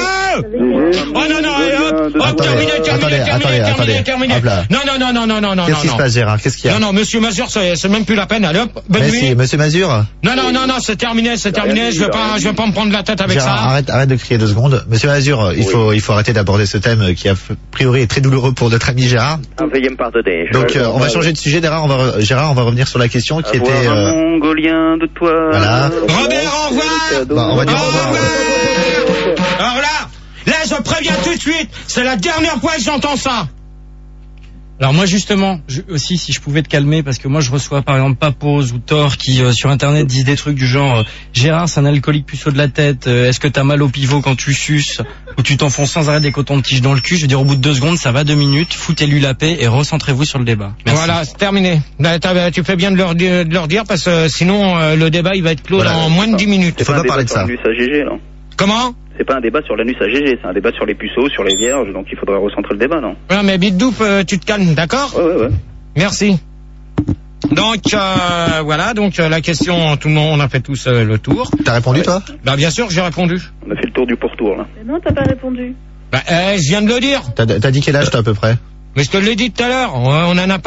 merde! Oh non, non, hop, hop, terminé, terminé, terminé, terminé, terminé. Non, non, non, non, non, non, non. Qu'est-ce qui se passe, Gérard? Qu'est-ce qu'il y a? Non, non, monsieur Mazur, c'est, c'est même plus la peine. Allez, hop, bonne nuit. Monsieur Mazur. Non, non, non, non, c'est terminé, c'est terminé. Je vais pas, je vais pas me prendre la tête avec Gérard, ça. Arrête, arrête de crier deux secondes. Monsieur Mazur, il oui. faut, il faut arrêter d'aborder ce thème qui a priori est très douloureux pour notre ami Gérard. Ah, veuillez me pardonner. Donc, euh, on va changer de sujet, Gérard. On va, Gérard, on va revenir sur la question qui Avoir était. Euh... Un mongolien de toi. Voilà. Robert, au revoir. Bon, on va dire au revoir. Alors là, là, je préviens tout de suite. C'est la dernière fois que j'entends ça. Alors moi justement, je, aussi si je pouvais te calmer, parce que moi je reçois par exemple Papose ou Thor qui euh, sur internet disent des trucs du genre euh, Gérard c'est un alcoolique puceau de la tête, euh, est-ce que t'as mal au pivot quand tu suces, ou tu t'enfonces sans arrêt des cotons-tiges dans le cul. Je veux dire au bout de deux secondes ça va deux minutes, foutez-lui la paix et recentrez-vous sur le débat. Merci. Voilà, c'est terminé. Tu fais bien de leur, de leur dire parce que sinon euh, le débat il va être clos voilà, dans moins de dix minutes. Il faut pas parler de ça. Comment? C'est pas un débat sur l'anus à G G, c'est un débat sur les puceaux, sur les vierges, donc il faudrait recentrer le débat, non? Ouais, mais Bidoup, euh, tu te calmes, d'accord? Ouais, ouais, ouais. Merci. Donc, euh, voilà, donc euh, la question, tout le monde, on a fait tous euh, le tour. T'as répondu, ouais. toi? Bah, bien sûr, j'ai répondu. On a fait le tour du pourtour, là. Mais non, t'as pas répondu. Bah, euh, je viens de le dire. T'as, t'as dit quel âge, toi, à peu près? Mais je te l'ai dit tout à l'heure, on en a pas.